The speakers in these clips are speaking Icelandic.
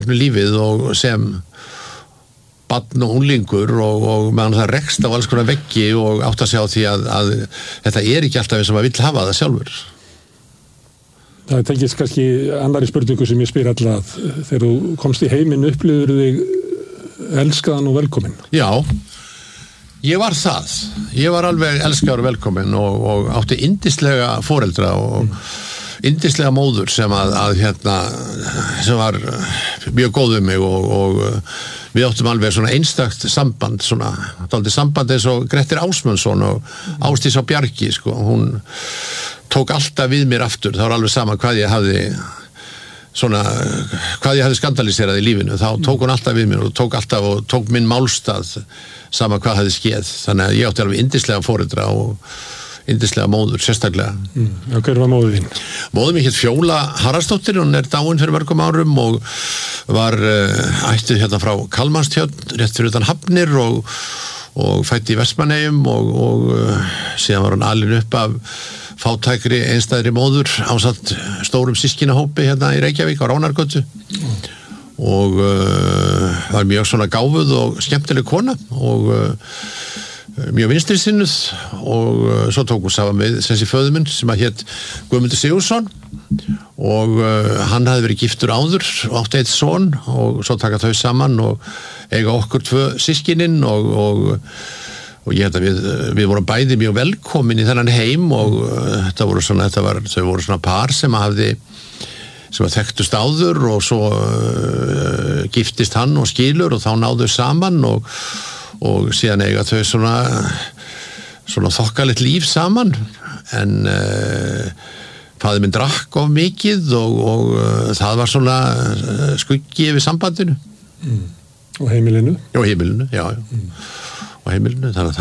lífið og sem barn og unglingur og meðan það rekst á alls konar veggi og átt að sjá því að þetta ekki alltaf eins og maður vill hafa það sjálfur. Það tengist kannski annari spurningu sem ég spyr alltaf. Þegar þú komst í heiminn upplifur þig elskaðan og velkominn? Já, ég var það. Ég var alveg elskaður og velkominn og átti yndislega foreldra og yndislega móður sem sem var mjög góð um mig og við áttum alveg svona einstakt samband, svona dálítið samband eins og Grettir Ásmundsson og Ásdís á Bjargi, sko. Hún tók alltaf við mér aftur, það var alveg sama hvað ég hafði skandaliserað í lífinu, þá tók hún alltaf við mér og tók minn málstað sama hvað hafði skeð, þannig að ég átti alveg yndislega foreldra og yndislega móður, sérstaklega. Hver var móður þín? Móður mín hét Fjóla Haraldsdóttir, hún dáin fyrir mörgum árum og var ættuð frá Kalmannstjörn, rétt fyrir utan Hafnir og fædd í Vestmannaeyjum og síðan var hún alin upp af fátækri einstæðri móður ásamt stórum systkinahópi í Reykjavík á Ránargötu og var mjög svona gáfuð og skemmtileg kona og mjög vinstrisinnuð og svo tók hún saman með föður minn sem hét Guðmundur Sigurðsson og hann hafði verið giftur áður og átti einn son og svo taka þau saman og eiga okkur 2 systkinin og ég held að við vorum bæði mjög velkomin í þennan heim og þau voru svona par sem þekktust áður og svo giftist hann og skilur og þá náðu saman og síðan eiga þau svona þokkalegt líf saman en faðir minn drakk of mikið og það var svona skuggi yfir sambandinu. Og heimilinu? Já, heimilinu, já. Og heimilinu, þannig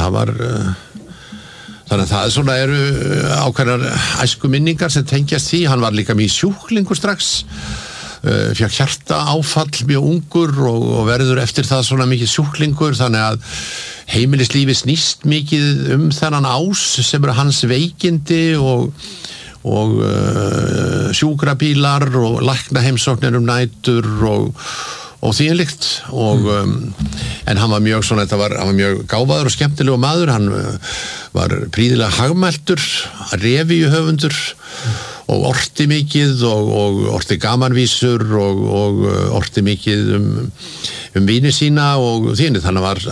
að það svona eru ákveðnar æsku minningar sem tengjast því. Hann var líka mjög sjúklingur strax, fékk hjartaáfall mjög ungur og verður eftir það svona mikið sjúklingur, þannig að heimilislífi snýst mikið þennan ás sem eru hans veikindi og sjúkrabílar og læknaheimsóknir nætur og þvíumlíkt en hann var mjög svona, hann var mjög gáfaður og skemmtilegur maður, hann var prýðilega hagmæltur, revíuhöfundur og orti mikið og orti gamanvísur og orti mikið víni sína og þvíumlíkt,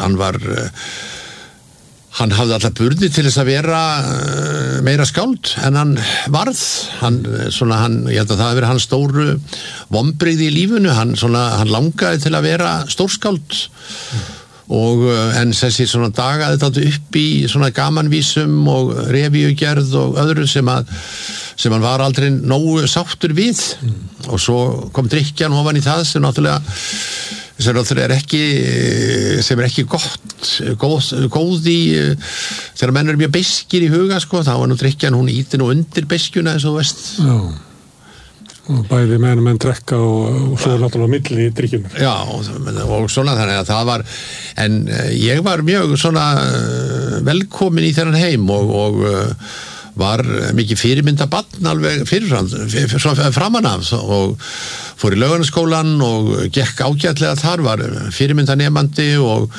hann hafði alltaf burði til þess að vera meira skáld en hann varð, ég held að það hafi verið hans stóru vonbrigði í lífinu, hann langaði til að vera stórskáld en þessi svona dagaði þetta upp í svona gamanvísum og revíugerð og öðru sem hann var aldrei nógu sáttur við og svo kom drykkjan ofan í það sem náttúrulega er ekki góð í þegar menn eru mjög beiskir í huga, sko, þá var nú drykkjan, hún ýtir nú undir beiskjuna eins og þú veist. Já, og bæði menn drekka og svo náttúrulega milli drykkjunar. Já, og svona þannig að það var, en ég var mjög svona velkomin í þennan heim og var mikið fyrirmyndabarn alveg framan af og fór í Laugarnesskólann og gekk ágætlega þar, var fyrirmyndanemandi og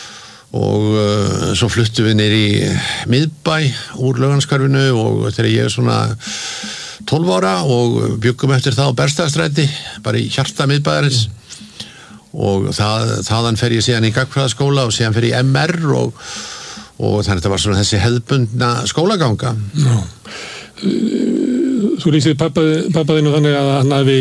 svo fluttum við niður í miðbæ úr Laugarneskörfinu og þegar ég svona 12 ára og bjuggum eftir það á Bergstaðastræti, bara í hjarta miðbæðarins og þaðan fer ég síðan í gagnfræðaskóla og síðan fer ég í MR og þannig að þetta var svona þessi hefðbundna skólaganga. Já. Þú lýsir pappa þínu þannig að hann hafi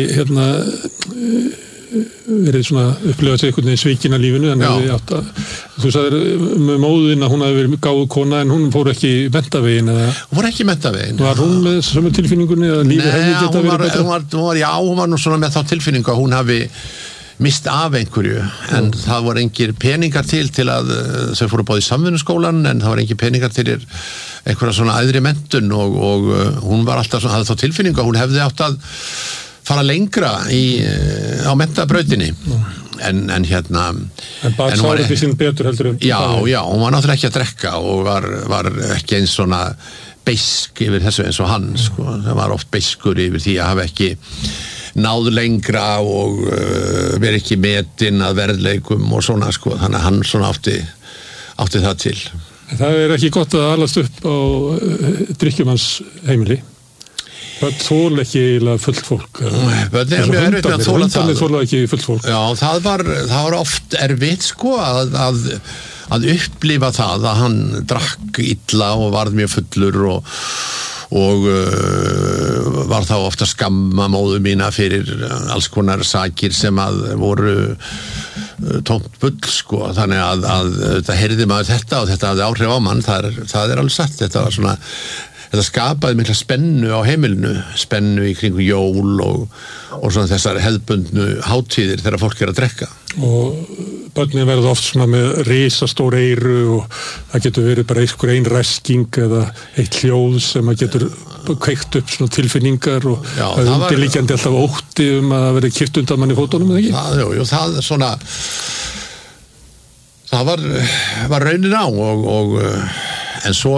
verið svona upplifað sig einhvern veginn svikinn af lífinu, þú sagðir með móðin að hún hafi verið gáfuð kona en hún fór ekki menntavegin eða? Hún fór ekki menntavegin. Var hún með sömu tilfinningunni að lífið hefði geta verið betra? Hún var nú svona með þá tilfinningu að hún hafi mist af einhverju en það voru engir peningar til að þau fóru báði í samvinnuskólan en það voru engir peningar til einhverja svona æðri menntun og hún var alltaf svona, hafði þá tilfinningu að hún hefði átt að fara lengra á menntabrautinni en bara sáðu því sín betur heldur já, hún var náttúrulega ekki að drekka og var ekki eins svona beisk yfir þessu eins og hann, sko, það var oft beiskur yfir því að hafa ekki náð lengra og verið ekki metinn að verðleikum og svona sko, þannig að hann svona átti það til. Það ekki gott að alast upp á drykkjumanns heimili. Það þól ekki fullt fólk. Það er mjög erfitt að þóla það. Hundarnir þóla ekki fullt fólk. Já, það var oft erfitt sko að upplifa það að hann drakk illa og varð mjög fullur og var þá ofta skamma móður mína fyrir alls konar sakir sem að voru tómt bull sko, þannig að þetta heyrði maður þetta og þetta hafði áhrif á mann, það er alveg satt, þetta var svona, þetta skapaði mikla spennu á heimilinu, spennu í kringum jól og svona þessar hefðbundnu hátíðir þegar fólk að drekka. Og börnin verða oft svona með risastór eyru og það getur verið bara einhver ein ræsking eða eitt hljóð sem að getur kveikt upp svona tilfinningar og það undirliggjandi alltaf ótti að það verið kippt undan manni fótunum, eða ekki? Jú, það svona það var raunin á og en svo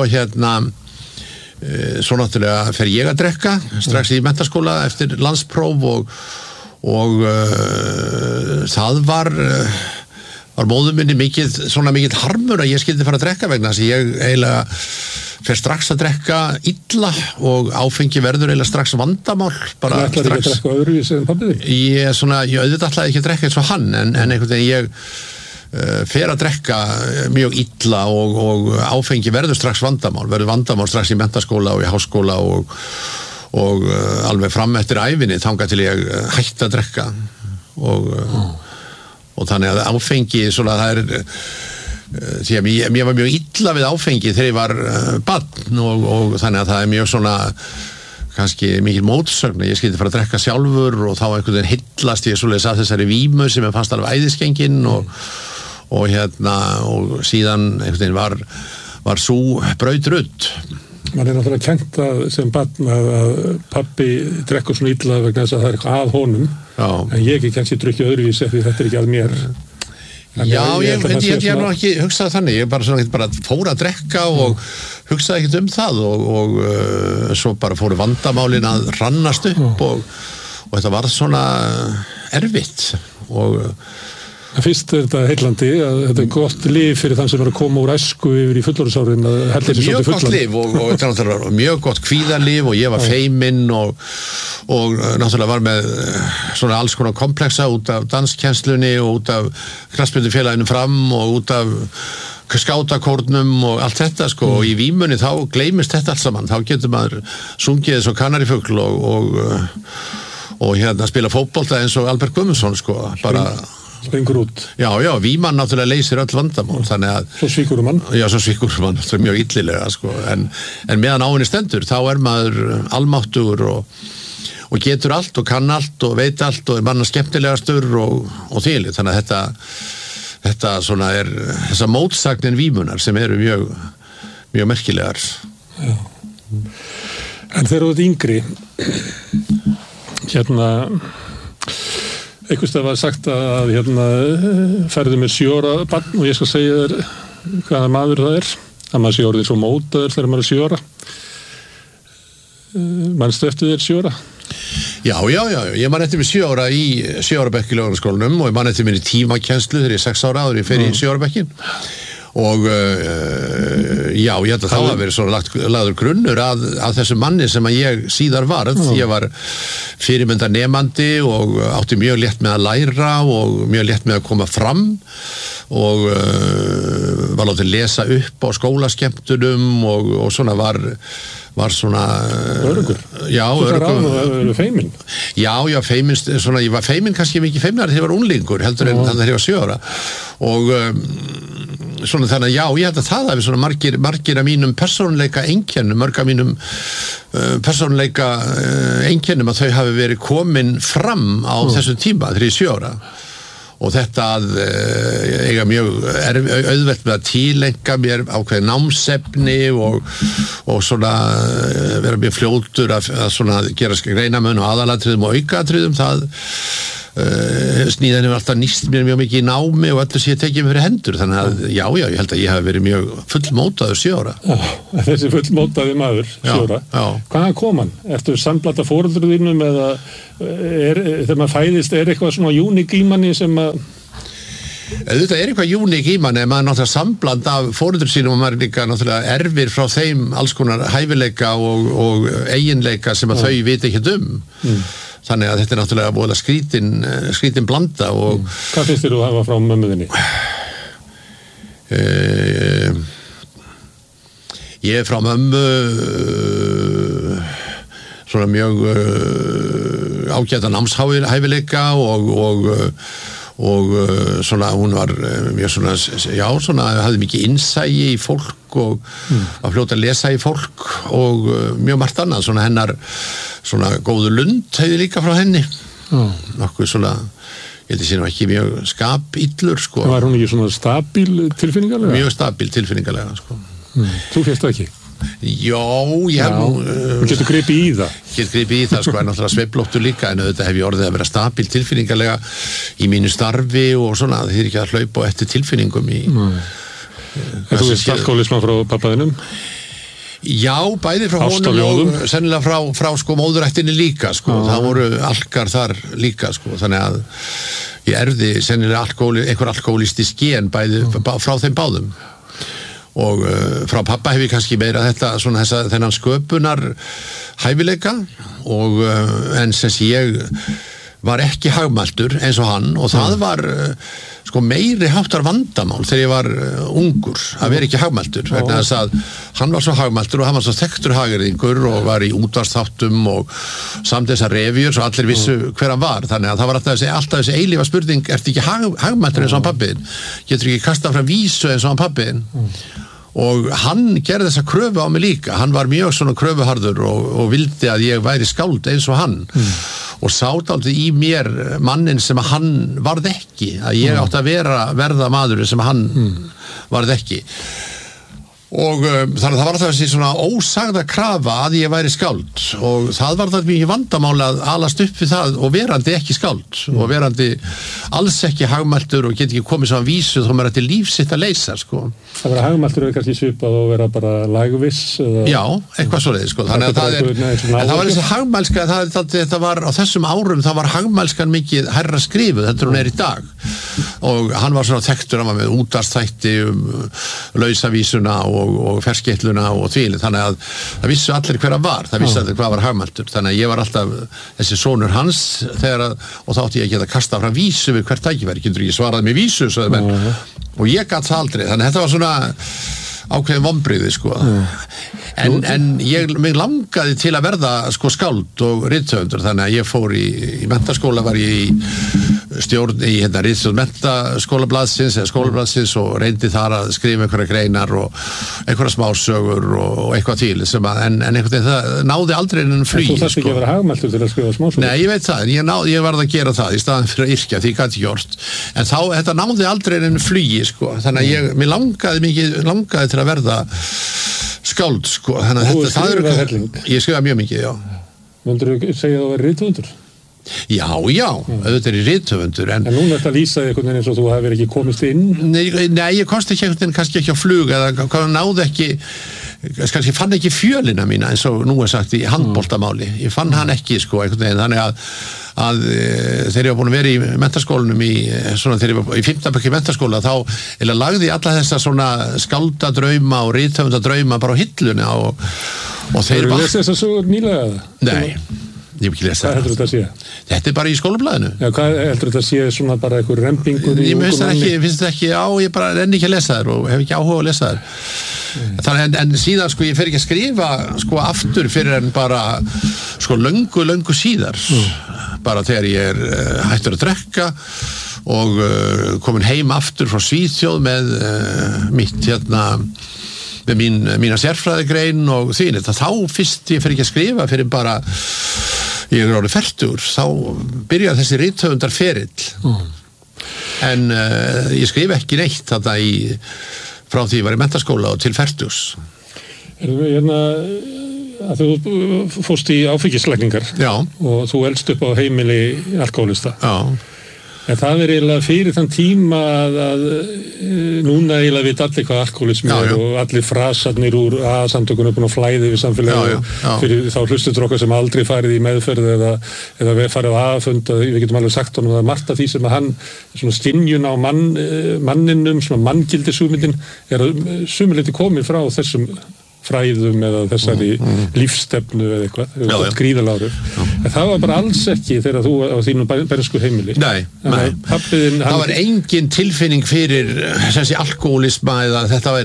svo náttúrulega fer ég að drekka strax í menntaskóla eftir landspróf og það var móður minni mikill harmur að ég skyldi fara að drekka vegna þess að ég eiginlega fer strax að drekka illa og áfengi verður eiginlega strax vandamál. Það ætlaði ekki að drekka öðruvísi en pabbi þig? Ég auðvitað ætlaði ekki að drekka eins og hann en einhvern veginn ég fer að drekka mjög illa og áfengi verður strax vandamál strax í menntaskóla og í háskóla og alveg fram eftir ævinni þangað til ég hætti að drekka og þannig að áfengi svona það því að mér var mjög illa við áfengi þegar ég var barn og þannig að það mjög svona kannski mikil mótsögn ég skyldi fara að drekka sjálfur og þá einhvern veginn hillast ég svoleiðis að þessari vímu sem ég fannst alveg æðiskengin og síðan einhvern veginn var sú braut rudd. Man náttúrulega kennt sem barn að pabbi drekkur svona illa vegna þess að það eitthvað að honum. Já. En ég ekki kannski drukkið öðruvísi því þetta ekki að mér. Já, ég hef nú ekki hugsað þannig, ég bara fór að drekka og hugsaði ekkert það og svo bara fóru vandamálin að rannast upp og þetta var svona erfitt og Fyrst þetta heillandi að þetta gott líf fyrir þann sem að koma úr æsku yfir í fullorðinsárin að hella þessi svolítið fullan. Mjög gott líf og mjög gott kvíðarlíf og ég var feiminn og náttúrulega var með svona alls konar komplexa út af danskennslunni og út af knattspyrnufélaginu Fram og út af skátakórnum og allt þetta sko og í vímunni þá gleymist þetta allt saman, þá getur maður sungið eins og kanarifugl og spila fótbolta eins og Albert Guðmundsson sko, bara springur út. Já, víman náttúrulega leysir öll vandamál, þannig að svo svíkur mann. Já, svo svíkur mann, það mjög illilega sko, en meðan á henni stendur, þá maður almáttugur og getur allt og kann allt og veit allt og manna skemmtilegastur og þvílið, þannig að þetta svona þessa mótsagnin vímunar sem eru mjög merkilegar. Já. En þegar þú ert yngri einhverstað var sagt að ferðu með 7 ára barn og ég skal segja þér hvaða maður það að maður sé orðið svo mótaður þegar maður er 7 ára. Manstu eftir þér 7 ára? Já, ég man eftir mig 7 ára í 7 ára bekk í Laugarnesskólanum og ég man eftir minni tímakennslu þegar ég er 6 ára áður ég fer í 7 ára bekkin og ég held að það hafi verið svona lagður grunnur að þessum manni sem að ég síðar varð. Ég var fyrirmyndar nemandi og átti mjög létt með að læra og mjög létt með að koma fram og var látið lesa upp á skólaskemmtunum og svona var svona öruggur. Já, öruggur. Feiminn. Já, feiminn, svona ég var feiminn kannski mikið feimnari þegar ég var unglingur heldur en þannig þegar ég var 7 ára og svona þannig að ég held að það hafi svona margir af mínum persónuleika einkennum, mörg af mínum persónuleika einkennum að þau hafi verið komin fram á þessum tíma þegar ég 7 ára og þetta að eiga mjög auðvelt með að tilenga mér ákveðin námsefni og svona vera mjög fljótur að svona gera greinamun og aðalatriðum og aukaatriðum sníðan hefur alltaf nýst mér mjög mikið í námi og öllu sé tekið mér fyrir hendur, þannig að já, ég held að ég hef verið mjög fullmótaður 7 ára. Já, þessi fullmótaði maður 7 ára. Hvaðan kom hann? Ertu samblanda foreldrum þínum eða þegar maður fæðist eitthvað svona uník í manni sem að Þetta eitthvað uník í manni, maður náttúrulega sambland af foreldrum sínum og maður líka náttúrulega erfir frá þeim alls konar hæfileika og eiginleika sem að þau vita ekki Þannig að þetta náttúrulega búið skrítin blanda og Hvað finnst þér að hafa frá mömmuðinni? Ég frá mömmu svona mjög ágæta námshæfileika og svona hún var mjög svona hafði mikið innsæi í fólk og var fljót að lesa í fólk og mjög margt annað svona hennar svona góðu lund hefði líka frá henni nokkuð svona ég held að sé nú ekki mjög skapillur sko. Var hún ekki svona stabíl tilfinningalega? Mjög stabíl tilfinningalega sko. Þú fyrst það ekki? Já, ég hef nú Þú getur gripið í það sko, en náttúrulega sveiflóttur líka en auðvitað hef ég orðið að vera stabíl tilfinningalega í mínu starfi og svona það er ekki að hlaupa eftir tilfinningum í Þú veist alkoholisma frá pappaðinum? Já, bæði frá honum og sennilega frá sko móðurættinni líka sko, það voru alkar þar líka sko, þannig að ég erfði sennilega einhver alkoholisti gen bæði frá þeim báðum og frá pappa hef ég kannski meira þennan sköpunar hæfileika og en sem ég var ekki hagmæltur eins og hann og það var sko meiri háttar vandamál þegar ég var ungur að vera ekki hagmæltur vegna þess að hann var svo hagmæltur og hann var svo þekktur hagyrðingur og var í útvarpsþáttum og samt þessar revíur svo allir vissu hver hann var þannig að það var alltaf þessi eilífa spurning ertu ekki hagmæltur eins og hann pabbiðin getur ekki kastað frá vísu eins og hann pabbiðin og hann gerði þessa kröfu á mig líka hann var mjög svona kröfuharður og vildi að ég væri skáld eins og hann og sátt aldrei í mér mannin sem að hann varð ekki að ég átti að verða maður sem hann varð ekki og þannig að það var alltaf þessi svona ósagða krafa að ég væri skáld og það var það mjög vandamáli að alast upp við það og verandi ekki skáld og verandi alls ekki hagmæltur og get ekki komið svona vísu þá maður ætti líf sitt að leysa sko. Það vera hagmæltur er kannski svipað og vera bara lagviss eða... Já, eitthvað svoleiðis sko. Þannig að það var þessi hagmælska þetta var á þessum árum það var hagmælskan mikið hærra skrifuð þetta hún í dag og hann var svona þekktur hann var með útvarpsþætti lausavísuna og ferskeytluna og tvíli þannig að það vissu allir hver að var það vissu allir hvað var hagmæltur þannig að ég var alltaf þessi sonur hans og þá átti ég að geta kasta frá vísu við hvert tækifæri getur ekki svarað með vísu og ég gat það aldrei þannig að þetta var svona ákveðin vonbrigði sko en mig langaði til að verða sko skáld og rithöfundur þannig að ég fór í menntaskóla var ég í stjórn í rithöfund menntaskólablaðsins eða skólablaðsins og reyndi þar að skrifa einhverja greinar og einhverja smásögur og eitthvað til sem að en einhvern veginn það náði aldrei en flugi Þú þarft ekki að vera hagmæltur til að skrifa smásögur? Nei, ég veit það en ég varð að gera það í staðan fyrir að yrkja því ég gat ekki gjort en þá þetta náði aldrei en flugi sko þannig að mér langaði til að verða skáld sko þannig að ég skrifa mjög mikið, já Myndirðu segja að þú væri rithöfundur? Já, auðvitað er ég rithöfundur en núna þetta lýsaði einhvern veginn eins og þú hefur ekki komist inn? Nei, ég komst ekki einhvern veginn kannski ekki á flug eða náði ekki kannski fann ekki fjölina mína eins og nú er sagt í handboltamáli ég fann hann ekki sko einhvern veginn þannig að þegar ég var búin að vera í menntaskólanum þegar ég var í 15. bekk í menntaskóla þá lagði ég alla þessa svona skáldadrauma og rithöfundadrauma bara á hilluna og þeir Þú lesið þess að sögur nýlega? Nei, ég hef ekki lesað Hvað heldur þetta að sé? Þetta er bara í skólablaðinu Já, hvað heldur þetta að sé svona bara einhver rembingur í Ég finnst þetta ekki ég bara renni ekki að lesa þær og hef ekki áhuga að lesa þær Þannig en síðan sko ég fer ekki að skrifa sko aftur fyrir en bara sko löngu síðar bara þegar ég er hættur að drekka og komin heim aftur frá Svíþjóð með mitt með mína sérfræðigrein og því þá fyrst ég fer ekki að skrifa fyrir bara ég er orðið fertugur þá byrjaði þessi rithöfundar ferill en ég skrifa ekki neitt þetta frá því ég var í menntaskóla og til fertugs að þú fórst í áfengislækningar og þú elst upp á heimili alkohólista. En það eiginlega fyrir þann tíma að núna eiginlega veit allir hvað alkohólismi og allir frasarnir úr samtökunum búin að flæði við samfélagi fyrir þá hlustendur okkar sem aldrei farið í meðferð eða farið á aðfund, við getum alveg sagt honum að margt af því sem að hann svona skynjun á manninum, svona manngildishugmyndin að sumuleyti komin frá þessum fræðum eða þessari lífsstefnu eða eitthvað, gríðaláru. En það var bara alls ekki þegar þú á þínum bernsku heimili. Nei. Það var engin tilfinning fyrir þessi alkohólisma eða þetta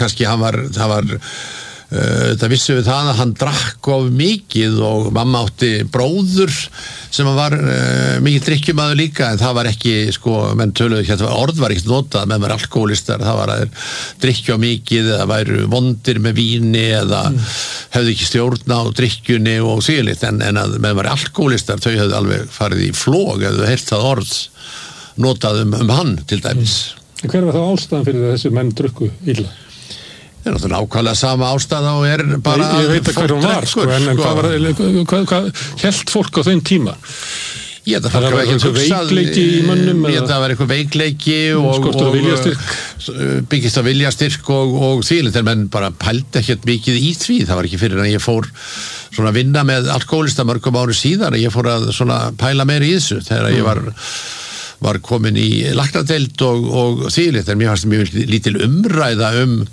það vissum við það að hann drakk of mikið og mamma átti bróður sem var mikið drykkjumaður líka en það var ekki, menn töluðu ekki, orð var ekkert notað, menn var alkohólistar, það var að drykkja mikið eða væru vondir með víni eða hefðu ekki stjórn á drykkjunni og síðan en að menn var alkohólistar, þau hefðu alveg farið í flog eða heilt það orð notað hann til dæmis. Hver var þá ástæðan fyrir þessi menn drukku illa? Það náttúrulega nákvæmlega sama ástæða og bara ég veit að hver hún var, en hvað hélt fólk á þeim tíma? Ég held að fólk var ekki veikleiki í mönnum? Ég held að það var eitthvað veikleiki og byggist á viljastyrk og þvílind, en menn bara pældi ekkert mikið í því. Það var ekki fyrir að ég fór svona að vinna með alkohólista mörgum ári síðan að ég fór að svona pæla meira í þessu þegar ég var komin í læknadeild og þvílind, en mér fannst mjög lítil umræða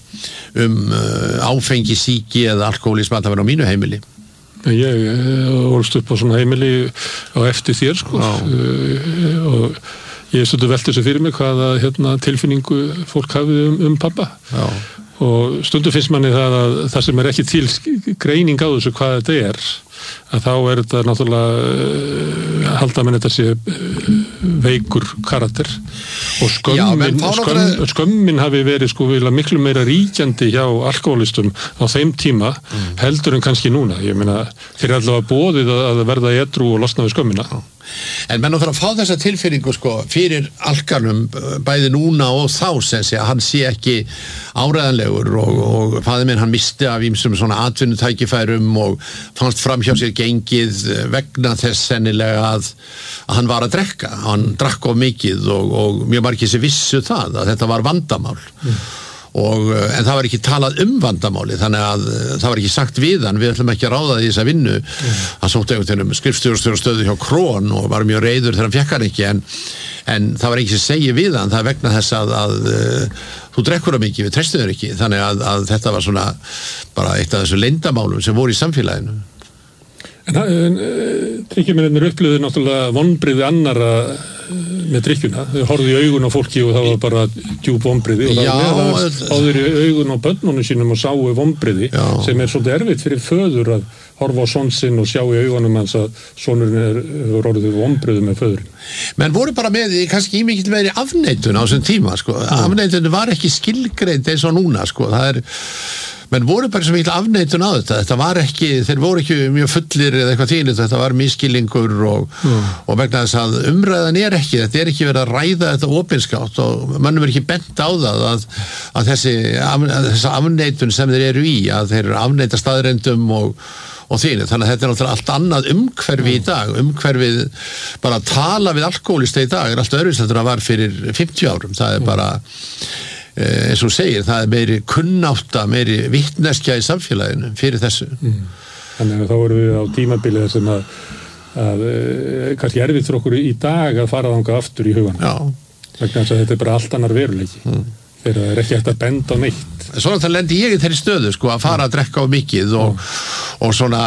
áfengisýki eða alkohólisma að það var á mínu heimili. Ég ólst upp á svona heimili á eftir þér og ég stundu velti þessu fyrir mig hvaða tilfinningu fólk hafið pappa og stundu finnst manni það sem ekki til greining á þessu hvað þetta að þá þetta náttúrulega halda menn þetta sé veikur karakter og skömmin hafi verið miklu meira ríkjandi hjá alkohólistum á þeim tíma heldur en kannski núna. Ég meina, þeir allavega boðið að verða edrú og losna við skömmina. En menn þarf að fá þessa tilfinningu fyrir alkanum bæði núna og þá sem sé að hann sé ekki áræðanlegur og faðir minn hann misti af ýmsum svona atvinnutækifærum og fannst fram hjá sér gengið vegna þess sennilega að hann var að drekka, hann drakk of mikið og mjög margir sem vissu það að þetta var vandamál en það var ekki talað vandamáli þannig að það var ekki sagt við hann, við ætlum ekki að ráða því þessa vinnu hann sótti einhvern veginn skrifstjórastöðu hjá Krón og var mjög reiður þegar hann fékk hann ekki en það var ekki sem segi við hann, það er vegna þess að þú drekkur það mikið, við treystum þér ekki þannig að þetta var svona bara eitt af þessu leyndamálum sem voru í samfélaginu. En drykkjumennir upplöðu náttúrulega vonbrigði annara með drykkjuna, þau horfðu í augun á fólki og það var bara djúp vonbrigði og það var áður í augun á börnunum sínum og sáu vonbrigði sem svolítið erfitt fyrir föður að horfa á son sinn og sjá í augunum hans að sonurinn hefur orðið vonbrigði með föðurinn. Menn voru bara með kannski í mikill meiri afneitun á þessum tíma afneitun var ekki skilgreind eins og núna menn voru bara svo mikil afneitun á þetta var ekki, þeir voru ekki mjög fullir eða eitthvað tílið, þetta var misskilningur og vegna þess að umræðan ekki, þetta ekki verið að ræða þetta opinskátt og mönnum ekki bent á það að þessa afneitun sem þeir eru í, að þeir afneita staðreyndum og þínu, þannig að þetta náttúrulega allt annað umhverfi í dag, umhverfið bara að tala við alkohólista í dag allt öðruvíst þetta var fyrir 50 árum, það bara eins og segir, það meiri kunnátta, meiri vitneskja í samfélaginu fyrir þessu. Þannig að þá vorum við á tímabilið sem að kannski erfitt fyrir okkur í dag að fara þangað aftur í hugan. Vegna þess að þetta bara allt annar veruleiki. Þegar það ekki hægt að benda á neitt. Svona það lendi ég í þeirri stöðu að fara að drekka á mikið og svona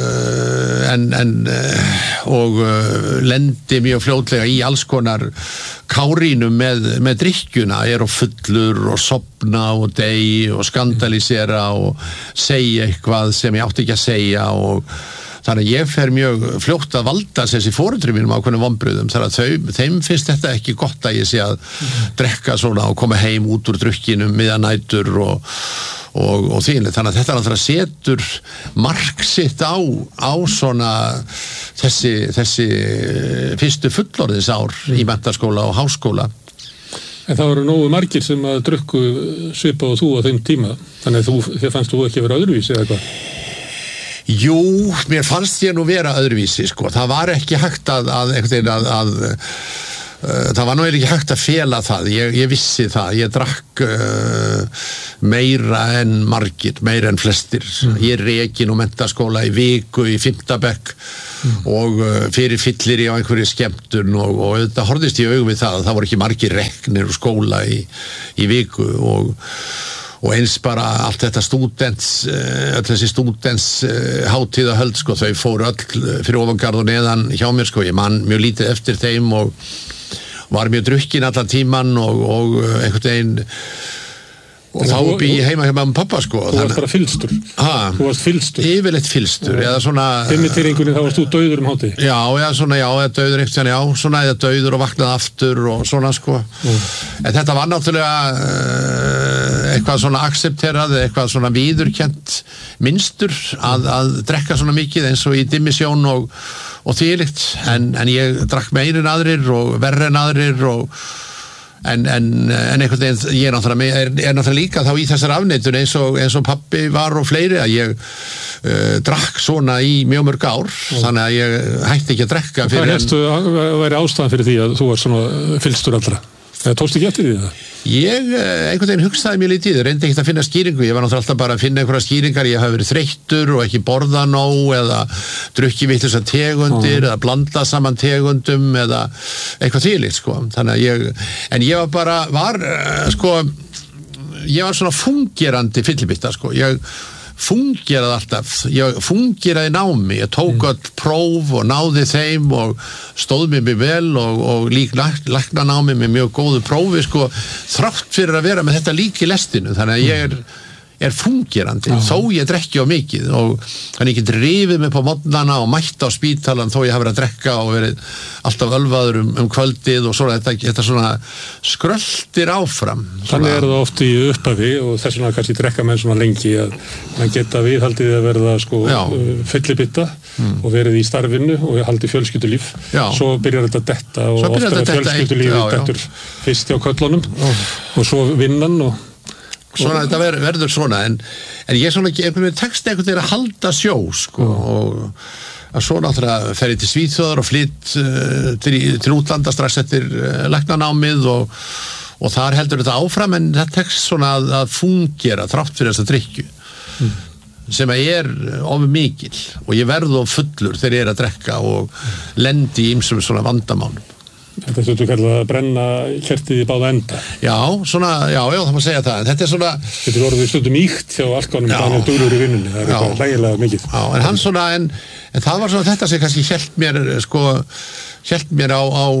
og lendi mjög fljótlega í alls konar kárínum með drykkjuna, á fullur og sofna og dey og skandalisera og segja eitthvað sem ég átti ekki að segja og þannig að ég fer mjög fljótt að valda þessi foreldrum mínum ákveðnum vonbrigðum þannig að þeim finnst þetta ekki gott að ég sé að drekka svona og koma heim út úr drukkinum miðanætur og þínlega, þannig að þetta náttúrulega setur mark sitt á svona þessi fyrstu fullorðinsár í menntaskóla og háskóla. En það voru nógu margir sem að drukku svipað og þú á þeim tíma, þannig að þér fannst þú ekki að vera öðruvísi eða hvað? Jú, mér fannst ég nú vera öðruvísi, sko. Það var ekki hægt að það var nú ekki hægt að fela það. Ég vissi það. Ég drakk meira en margir, meira en flestir. Ég rekin og menntaskóla í viku í 5. bekk og fyrir fyllir á einhverju skemmtun og þetta horfðist í augum við það. Það voru ekki margir reknir úr skóla í viku og eins bara allt þetta öll þessi stúdents hátíðahöld, sko, þau fóru öll fyrir ofangarð og neðan hjá mér, sko, ég man mjög lítið eftir þeim og var mjög drukkin allan tíman og einhvern veginn og þá upp í heima hjá mamma og pappa, sko. Þú varst bara fylstur. Þú varst fylstur. Yfirleitt fylstur, eða svona Fimmtýringunni, þá varst þú dauður hátíð. Já, eða dauður einhvern veginn, svona eða dauður og vaknaði aftur og svona, sko. En þetta var náttúrulega eitthvað svona aksepterað, eitthvað svona viðurkennt minnstur að drekka svona mikið eins og í dimmisjón og þvílíkt, en ég drakk meir en aðrir og verri en aðrir en einhvern veginn ég er náttúrulega líka þá í þessar afneitun eins og pabbi var og fleiri að ég drakk svona í mjög mörg ár þannig að ég hætti ekki að drekka fyrir. Hvað helstu væri ástæðan fyrir því að þú var svona fylstur allra? Tókst ekki eftir því það? Ég einhvern veginn hugsaði mjög lítið, reyndi ekki að finna skýringu, ég var náttúrulega alltaf bara að finna einhverja skýringar, ég hafi verið þreyttur og ekki borða nóg eða drukki vitlausar tegundir eða blanda saman tegundum eða eitthvað þvílíkt, sko. Þannig að ég var svona fungerandi fyllibitta, sko. Ég fungeraði alltaf, ég fungeraði námi, ég tók öll próf og náði þeim og stóð mér mjög vel og lík læknanámi með mjög góðu prófi, sko, þrátt fyrir að vera með þetta lík í lestinu, þannig að ég er fungerandi, þó ég drekki á mikið og þannig ég get rifið mig på morgnana og mætt á spítalan þó ég hafi verið að drekka og verið alltaf ölvaður kvöldið og svona þetta svona skröltir áfram. Þannig það oft í upphafi og þess vegna kannski drekka menn svona lengi að mann geta viðhaldið að verða, sko, fyllibitta og verið í starfinu og haldið fjölskyldulíf. Svo byrjar þetta detta og ofta er fjölskyldulífið dettur fyrst hjá köllunum og svo vinnan og svona þetta verður svona en ég svona ekki einhvern veginn tekst einhvern veginn að halda sjó, sko, og að svo náttúrulega fer ég til Svíþjóðar og flytt til útlanda strax eftir læknanámið og þar heldur þetta áfram en það tekst svona að fungera þrátt fyrir þessa drykkju sem að er of mikil og ég verð of fullur þegar ég er að drekka og lendi í ýmsum svona vandamálum. Þetta þú kallar að brenna kertið í báða enda. Já, það má segja það. En þetta er svona Þetta er orðið stundum íkt hjá alkanum hann er dúrur í vinnunni. Það er eitthvað hlægilega mikið. Já, en hann svona en það var svona þetta sem kannski hélt mér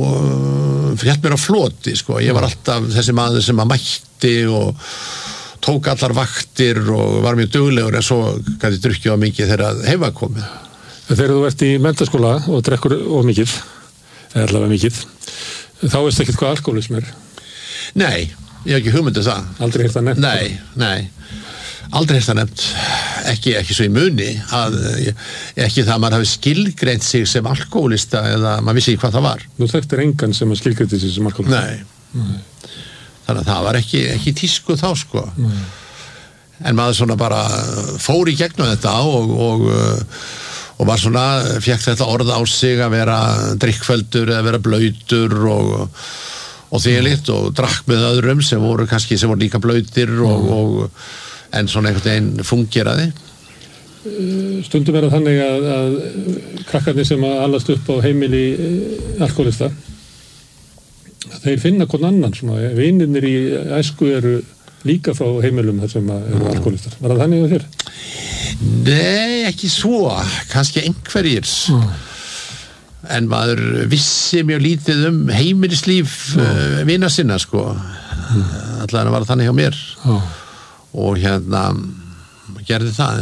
á floti, sko. Ég var alltaf þessi maður sem að mætti og tók allar vaktir og var mjög duglegur en svo gæti drukkið á mikið þegar heim var komið. Þegar þú ert í menntaskóla og drekkur of mikið eða allavega mikið þá veist ekkert hvað alkoholism er. Nei, ég hef ekki hugmyndið það. Aldrei heyrt það nefnt? Nei, aldrei heyrt það nefnt. Ekki svo í muni ekki það að maður hafi skilgreint sig sem alkoholista eða maður vissi ekki hvað það var. Þú þekktir engan sem að skilgreiti sig sem alkoholista? Nei. Þannig að það var ekki tísku þá, sko. En maður svona bara fór í gegnum þetta og var svona, fékk þetta orð á sig að vera drikkfelldur eða vera blautur og þvílíkt og drakk með öðrum sem voru líka blautir en svona einhvern veginn fungeraði. Stundum er það þannig að krakkarnir sem að alast upp á heimili alkoholista þeir finna hvern annan svona, vinirnir í æsku eru líka frá heimilum þar sem eru alkoholistar. Var það þannig á þér? Nei, ekki svo, kannski einhverjir en maður vissi mjög lítið heimilislíf vina sinna, sko allavega var þannig hjá mér og gerði það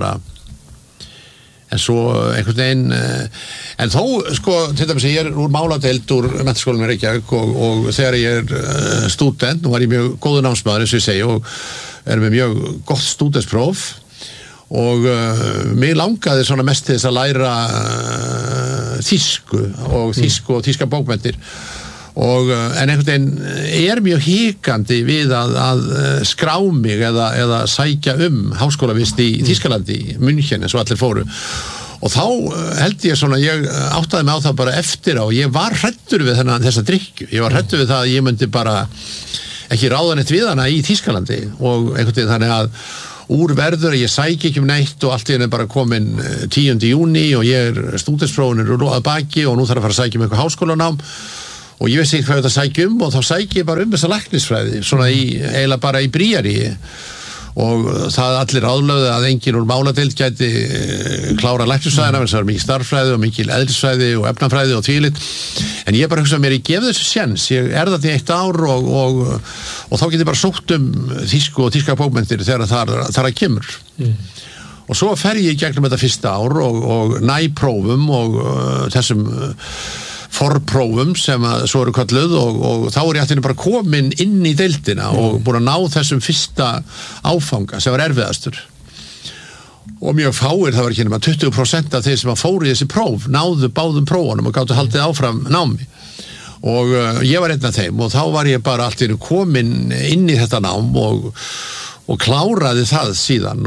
en svo einhvern veginn en þó, sko, til dæmis ég er úr máladeild úr menntaskólanum í Reykjavík og þegar ég er stúdent nú var ég mjög góður námsmaður eins og ég segi og er með mjög gott stúdentspróf og mig langaði svona mest til þess að læra þýsku og þýska bókmenntir en einhvern veginn mjög hikandi við að skrá mig eða sækja háskólavist í Þýskalandi, í München eins og allir fóru. Og þá held ég ég áttaði mig á það bara eftir á, ég var hræddur við þessa drykkju, ég var hræddur við það að ég myndi bara ekki ráða neitt við hana í Þýskalandi og einhvern veginn þannig að úr verður að ég sæki ekki neitt og allt í henni bara komin 10. júní og ég stúdentsprófin að baki og nú þarf að fara að sækja eitthvað háskólanám og ég vissi ekki hvað ég ætti að sækja og þá sæki ég bara þessa læknisfræði, svona eiginlega bara í bríari og það allir ráðlögðu að enginn úr máladeild gæti klára læknisfræðina, en það var mikil starffræði og mikil eðlisfræði og efnafræði og tvílit, en ég bara hugsaði mér, ég gef þessu séns, ég það í 1 ár og þá get ég bara sótt þýsku og þýska bókmenntir þegar það kemur. Og svo fer ég gegnum þetta fyrsta ár og næ prófum og þessum forprófum sem svo eru kölluð og þá ég alltaf bara komin inn í deildina og búin að ná þessum fyrsta áfanga sem var erfiðastur og mjög fáir, það var ekki nema 20% af þeir sem fóru í þessi próf náðu báðum prófunum og gátu haldið áfram námi og ég var einn af þeim og þá var ég bara alltaf komin inn í þetta nám og kláraði það síðan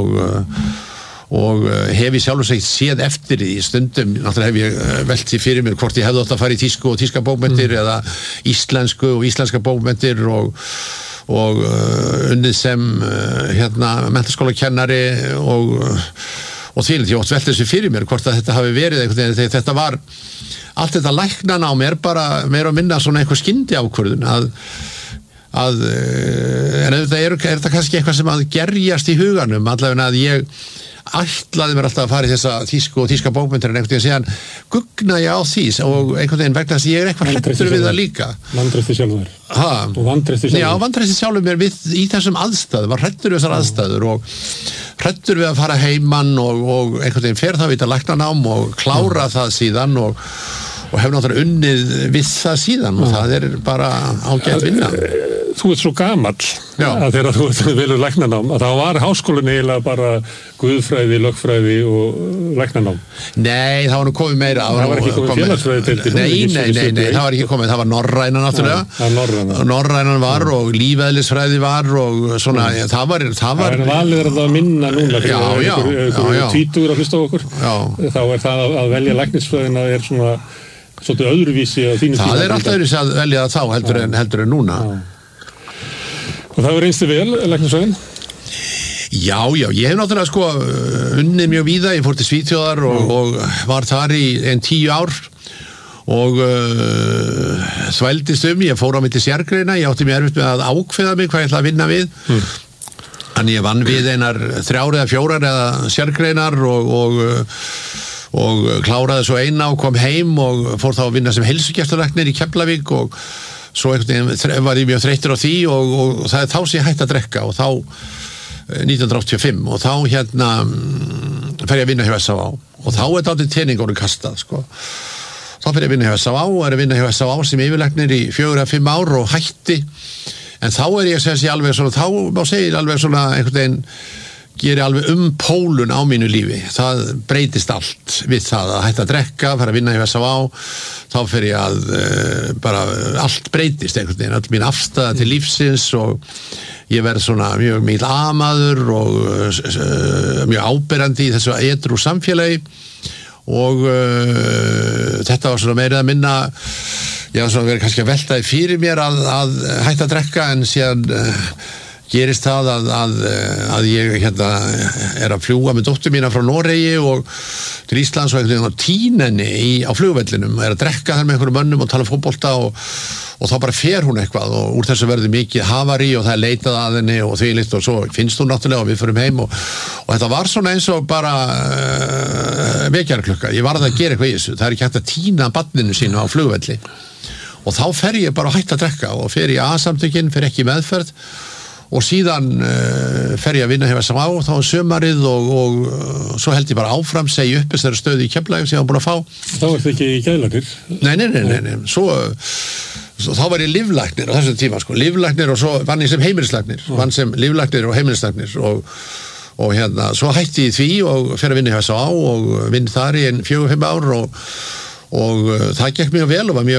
og hef ég sjálfur segt séð eftir í stundum, náttúrulega hef ég velt því fyrir mér hvort ég hefði átt að fara í þýsku og þýska bókmenntir eða íslensku og íslenska bókmenntir og unnið sem menntaskólakennari og því ég ótt velt þessu fyrir mér hvort að þetta hafi verið einhvern veginn þegar þetta var allt þetta læknan á mér bara meira og minna svona eitthvað skyndi ákvörðun en auðvitað er þetta kannski eitthvað sem að gerjast í huganum allavega að ég ætlaði mér alltaf að fara í þessa þýsku og þýska bókmenntir en einhvern veginn síðan gugna ég á því og einhvern veginn vegna þess að ég eitthvað hrættur við það líka. Vantreysti sjálfur. Og vantreysti sjálfur. Já, vantreysti sjálfur mér í þessum aðstæðum, var hrættur við þessar aðstæður og hrættur við að fara heimann og einhvern veginn fer það við þetta læknanám og klára það síðan og hef náttúrulega unnið við það síðan og það bara ágætt vinna. Þú ert svo gamall að þegar þú ert velur læknanám að þá var háskólinn eiginlega bara guðfræði, lögfræði og læknanám. Nei, það var nú komið meira. Það var ekki komið félagsfræði. Nei, það var ekki komið. Það var norræna náttúrulega. Norrænan var og lífeðlisfræði var og svona, það var... Það er valið að minna núna fyrir tvítugur að hlusta á okkur. Þá er það að velja læknisfræðina er svona svolítið öðruvísi á þínu tíma. Það alltaf öðruvísi að velja það þá heldur en núna. Og það var reynstu vel, læknisfræðin? Já, ég hef náttúrulega unnið mjög víða, ég fór til Svíþjóðar og var þar í 10 ár og þvældist ég fór á milli sérgreina, ég átti mjög erfitt með að ákveða mig hvað ég ætla að vinna við. Þannig ég vann við 3 eða 4 eða sérgreinar og kláraði svo eina og kom heim og fór þá að vinna sem heilsugæslulæknir í Keflavík og svo einhvern veginn var ég mjög þreyttur á því og það þá sem ég hætti að drekka og þá 1985 og þá fer ég að vinna hjá S.A.A. og þá dálítið teningur kastað þá fer ég að vinna hjá S.A.A. og að vinna hjá S.A.A. sem yfirlæknir í 4-5 ár og hætti en þá ég að segja alveg svona þá má segja alveg svona einhvern veginn geri alveg pólun á mínu lífi það breytist allt við það að hætta að drekka, fara að vinna hjá S.A.A. þá fer ég að bara allt breytist einhvern veginn, all mín afstæða til lífsins og ég verð svona mjög mikil amaður og mjög áberandi í þessu edrú samfélagi og þetta var svona meira að minna ég var svona verið kannski að veltaði fyrir mér að hætta að drekka en síðan gerist það að ég er að fljúga með dóttur mína frá Noregi og til Íslands og einhvern veginn á Tínenni á flugvellinum og að drekka þar með einhverjum mönnum og tala fótbolta og þá bara fer hún eitthvað og úr þessu verður mikið havari og það er leitað að henni og því líkt og svo finnst hún náttúrulega og við förum heim og þetta var svona eins og bara vekjarklukka, ég varð að gera eitthvað í þessu, það er ekki hægt að tína barninu sínu á flugvelli og þá fer ég bara að hætta að drekka og fer í A-samtökin, fer ekki í meðferð og síðan fer ég að vinna hjá S.A.A. og þá sömarið og svo held ég bara áfram segja upp þessari stöðu í Keflavík sem ég var búin að fá. Þá ertu ekki í geðlæknir? Nei. Svo þá var ég líflæknir á þessum tíma líflæknir og svo vann ég sem heimilislæknir vann sem líflæknir og heimilislæknir og svo hætti ég því og fer að vinna hjá S.A.A. og vinn þar í 4-5 ár það gekk mjög vel og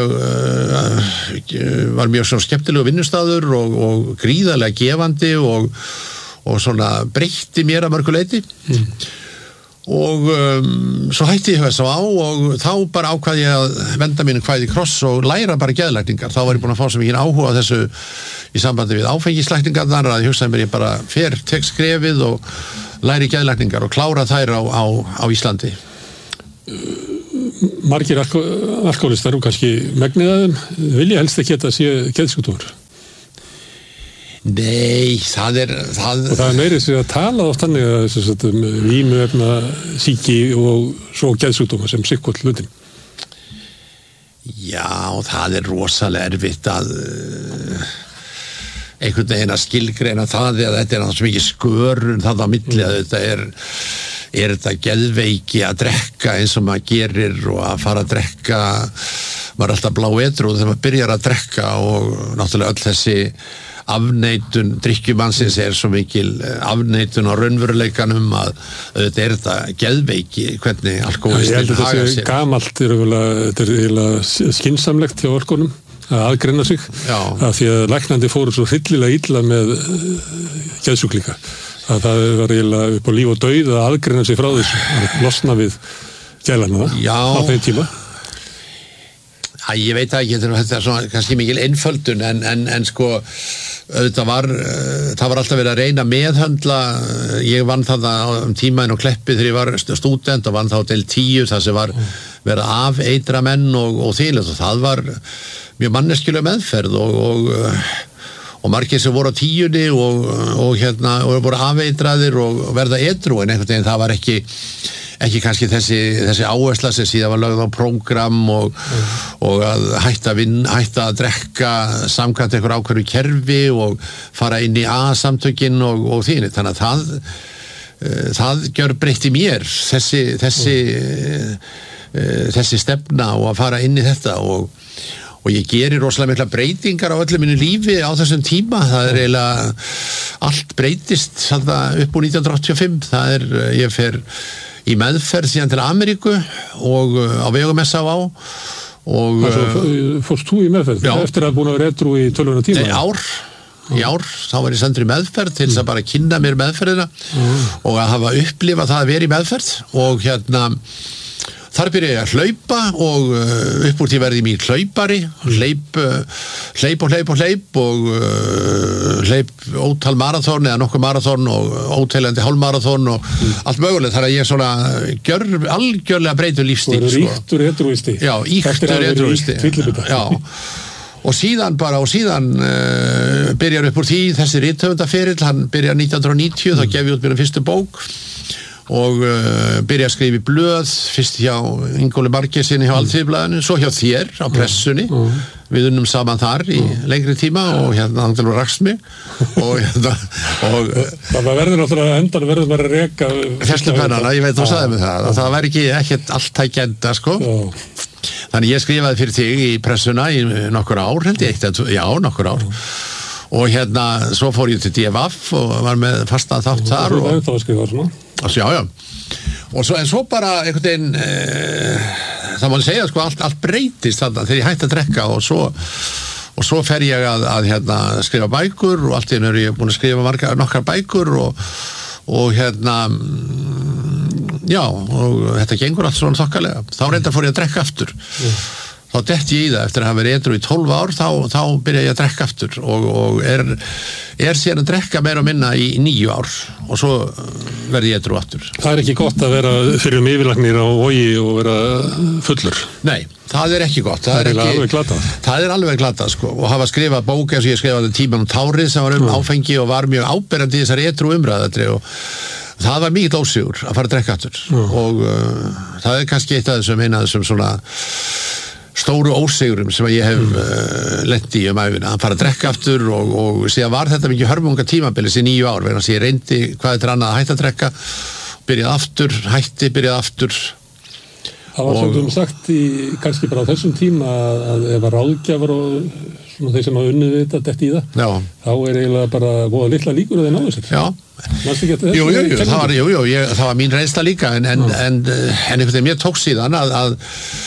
var mjög svona skemmtilegu vinnustaður og gríðarlega gefandi og svona breytti mér að mörgu leyti og svo hætti ég HSA og þá bara ákvað ég að venda mínu kvæði í kross og læra bara geðlækningar. Þá var ég búin að fá sem ekki áhuga á þessu í sambandi við áfengislækningarnar að ég hugsaði mér ég bara tek skrefið og læri geðlækningar og klára þær á Íslandi. Margir alkoholistar og kannski megnið af þeim vilja helst ekki að það sé geðsjúkdómur. Nei, það og það meiri sér að tala oft þannig að vímuefna sýki og svo geðsjúkdóma sem sikkvort hlutin. Já, það rosalega erfitt að einhvern veginn að skilgreina það eða þetta náttúrulega svo mikið skörun það á milli að þetta er þetta geðveiki að drekka eins og maður gerir og að fara að drekka maður alltaf blá edrú þegar maður byrjar að drekka og náttúrulega öll þessi afneitun drykkjumannsins svo mikil afneitun á raunveruleikanum að þetta þetta geðveiki hvernig alkohólistinn haga sér. Ég held að þetta sé gamalt þetta eiginlega skynsamlegt hjá orkunum að aðgreina sig af því að læknandi fóru svo hryllilega illa með geðsjúklinga að það var eiginlega upp á líf og dauð að aðgreina sig frá þessu að losna við geðlæknana á þeim tíma. Ég veit ekki, þetta svona kannski mikil einföldun en sko það var alltaf verið að reyna meðhöndla ég vann þarna tímainn á Kleppi þegar ég var stúdent og vann þá del 10 það sem var verið að afeitra menn og þvílegt og það var mjög manneskjuleg meðferð og margir sem voru á 10 og voru afeitraðir og verða edrú en einhvern veginn það var ekki kannski þessi áhersla sem síðan var lögð á prógram og að hætta að drekka samkvæmt einhver ákveðnu kerfi og fara inn í A-samtökin og þínir. Þannig að það gjör breytti mér þessi stefna og að fara inn í þetta og ég gerir rosalega mikla breytingar á öllu mínu lífi á þessum tíma. Það eiginlega allt breytist upp úr 1985. Ég fer í meðferð síðan til Ameríku og á vegum S.A.A. Fórst þú í meðferð? Já. Eftir að búin að vera edrú í 12 tíma? Nei, í ár þá var ég sendur í meðferð til þess að bara kynna mér meðferðina og að hafa upplifað það að vera í meðferð og þar byrja ég að hlaupa og upp úr því verði ég mér hlaupari hleyp og hleyp ótal marathón eða nokkuð marathón og óteljandi hálfmarathón og allt mögulegt þar að ég svona algjörlega breytur lífstíl. Þú ríktur edrúisti. Já, íktur edrúisti. Já. Og síðan byrjar upp úr því þessi rithöfundaferill, hann byrjar 1990 þá gef ég út mér fyrstu bók og byrja að skrifa í blöð fyrst hjá Ingóli Margeirssyni hjá Alþýðublaðinu, svo hjá þér á pressunni við unnum saman þar í lengri tíma og hann til að rakst mig og það verður náttúrulega endan verður bara að reka Festlupennana, ég veit þú sagði mig það væri ekkert allt tækjenda sko þannig ég skrifaði fyrir þig í pressuna í nokkur ár held ég nokkur ár og svo fór ég til DFF og var með fastan þátt þar og en svo bara einhvern veginn það má segja sko allt breytist þarna þegar ég hætti að drekka og svo fer ég að skrifa bækur og allt í einu er ég búin að skrifa nokkar bækur og þetta gengur allt svona þokkalega þá reyndar fór ég að drekka aftur þá dett ég í það eftir að hafa verið edrú í 12 ár þá byrja ég að drekka aftur og er síðan að drekka meira og minna í 9 ár og svo verði ég edrú aftur. Það er ekki gott að vera fyrir yfirlæknir á Vogi og vera fullur? Nei, það er ekki gott. Það er alveg glatað? Það er alveg glatað sko og hafa skrifað bók eins og ég skrifaði Tímann og tárið sem var áfengi og var mjög áberandi í þessari edrú umræðatri og það var mikið ósigur að fara að drekka aftur og það er kannski eitt af þessum svona stóru ósigurum sem ég hef lent í ævina, að fara að drekka aftur og síðan var þetta mikið hörmunga tímabilis í 9 ár, vegna að ég reyndi hvað þetta annað að hætta að drekka, byrjaði aftur. Það var svona sagt kannski bara á þessum tíma að ef að ráðgjafar og svona þeir sem hafa unnið við þetta dett í það, þá er eiginlega bara voða litla líkur að þeir náðu sér. Já. Jú, það var mín reynsla líka en einhvern veginn mér tók síðan að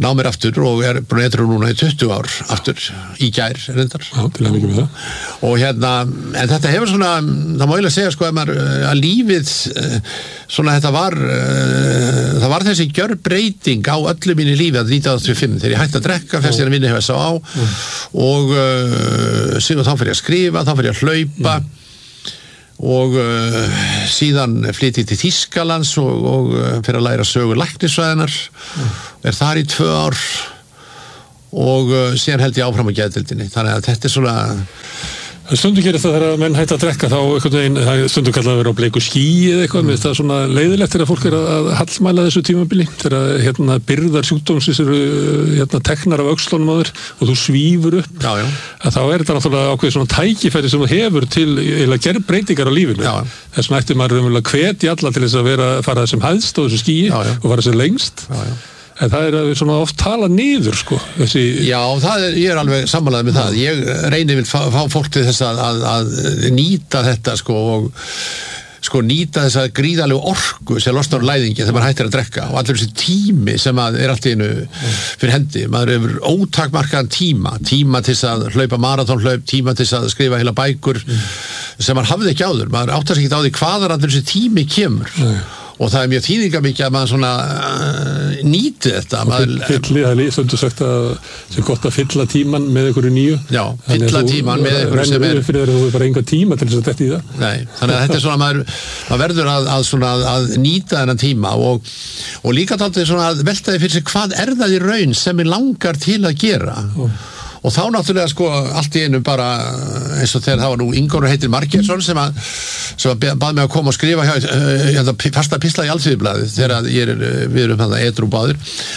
ná mér aftur og búin edrú núna í 20 ár aftur í gær reyndar. Já, til að mikið með það. Og en þetta hefur svona, það má eiginlega segja sko að lífið svona þetta það var þessi gjörbreyting á öllu mínu lífi að 1985 þegar ég hætti að drekka, fyrst ég að vinna hjá S.A.A. og síðan þá fyrir ég að skrifa, þá fyrir ég að hlaupa og síðan flytti til Þýskalands og fyrir að læra sögu læknisfræðinnar þar í 2 ár og síðan held ég áfram á geðdeildinni, þannig að þetta svona Stundum gerir það þegar menn hætta að drekka þá einhvern veginn, stundum kallað að vera á bleiku skýi eða eitthvað, með það svona leiðilegt þegar fólk að hallmæla þessu tímabili þegar byrðar sjúkdómsins eru teknar af öxlunum á þér og þú svífur upp að þá þetta náttúrulega ákveðið svona tækifæri sem þú hefur til að gera breytingar á lífinu. Þess vegna ætti maður raunverulega hvetja alla til þess að fara sem hæðst á þessu skýi og fara sem lengst. En það að við svona oft tala niður sko Já, ég alveg sammálaður með það. Ég reyni vil fá fólk til þess að nýta þetta sko og nýta þessa gríðalegu orku sem losnar úr læðingi þegar maður hættir að drekka og allir þessi tími sem allt í einu fyrir hendi. Maður hefur ótakmarkaðan tíma til þess að hlaupa maraþonhlaup, tíma til þess að skrifa heila bækur sem maður hafði ekki áður. Maður áttar sig ekki á því hvaðan allir þessi tími kemur. Og það mjög þýðingamikið að maður svona nýti þetta. Það er stundu sagt að það er gott að fylla tíman með einhverju nýju. Já, fylla tíman með einhverju sem rennur fyrir þú bara enga tíma til þess að þetta í það. Nei, þannig að þetta svona maður verður að nýta þennan tíma og líka taldið svona að velta því fyrir sig hvað það í raun sem langar til að gera. Og þá náttúrulega sko allt í einu bara eins og þegar það var nú Ingólfur heitir Margeirsson sem bað mig að koma og skrifa hjá fasta pistla í Alþýðublaðið þegar við erum þarna edrú báðir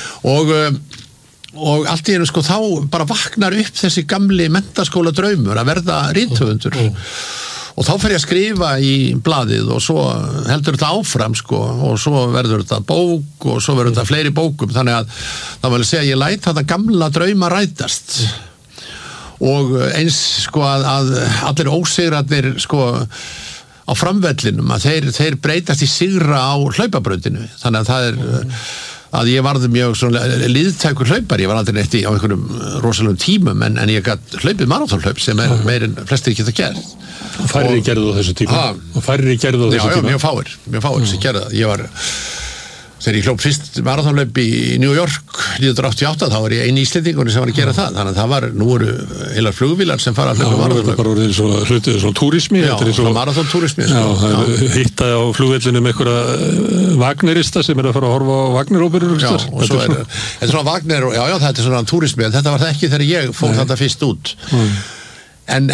og allt í einu sko þá bara vaknar upp þessi gamli menntaskóla draumur að verða rithöfundur og þá fer ég að skrifa í blaðið og svo heldur þetta áfram sko og svo verður þetta bók og svo verður þetta fleiri bókum þannig að það vil segja að ég læt þetta gamla drauma rætast og eins sko að allir ósigrarnir sko á framvellinum að þeir breytast í sigra á hlaupabrautinu þannig að það að ég varði mjög svona liðtækur hlaupar, ég var aldrei neitt á einhverjum rosalegum tímum en ég gat hlaupið maraþonhlaup sem meir en flestir geta gert. Og færri gerðu á þessu tíma. Já, mjög fáir sem gerðu það. Ég var þegar ég hljóp fyrst maraþonhlaup í New York 1988 þá var ég eini Íslendingur sem var að gera það þannig að nú eru heilar flugvílar sem fara að hlaupa maraþonhlaup. Það var bara svona hlutið svona túrismi. Já, svona marathontúrismi. Já, það hitta á flugvellinu með einhverja Wagnerista sem að fara að horfa á Wagner-óperur. Já, og svo þetta er svona Wagner, já, þetta svona túrismi en þetta var það ekki þegar ég fór þetta fyrst út. En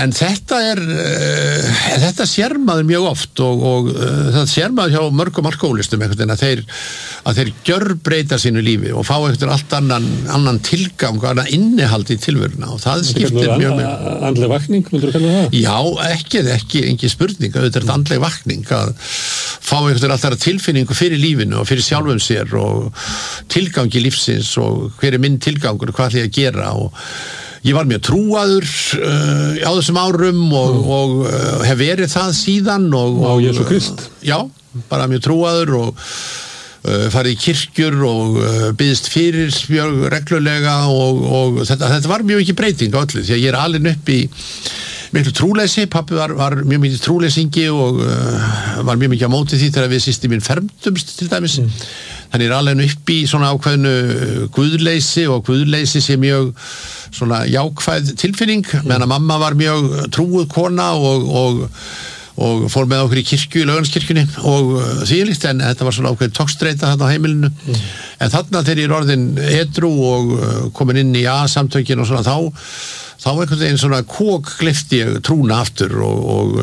þetta sér maður mjög oft og þetta sér maður hjá mörgum alkohólistum einhvern veginn að þeir gjörbreyta sínu lífi og fá einhvern allt annan tilgang og annan innihald í tilveruna og það skiptir mjög mjög. Andleg vakning, myndur þú kalla það? Já, ekki engin spurning, auðvitað er þetta andleg vakning að fá einhvern alltaf tilfinningu fyrir lífinu og fyrir sjálfum sér og tilgangi lífsins og hver minn tilgangur og hvað ætla ég að gera og ég var mjög trúaður á þessum árum og hef verið það síðan og Jesú Krist. Já, bara mjög trúaður og farið í kirkjur og byðst fyrir mjög reglulega og þetta var mjög ekki breyting á öllu því að ég alin upp í miklu trúleysi, pappi var mjög mikið trúleysingi og var mjög mikið á móti því þegar við systir mín fermdumst til dæmis þannig alveg upp í svona ákveðnu guðleysi og guðleysi sé mjög svona jákvæð tilfinning meðan að mamma var mjög trúuð kona og fór með okkur í kirkju í Laugarneskirkjunni og þvílíkt en þetta var svona ákveðin togstreita þarna á heimilinu en þarna þegar ég er orðin edrú og komin inn í samtökin og svona þá einhvern veginn svona gleypti ég trúna aftur og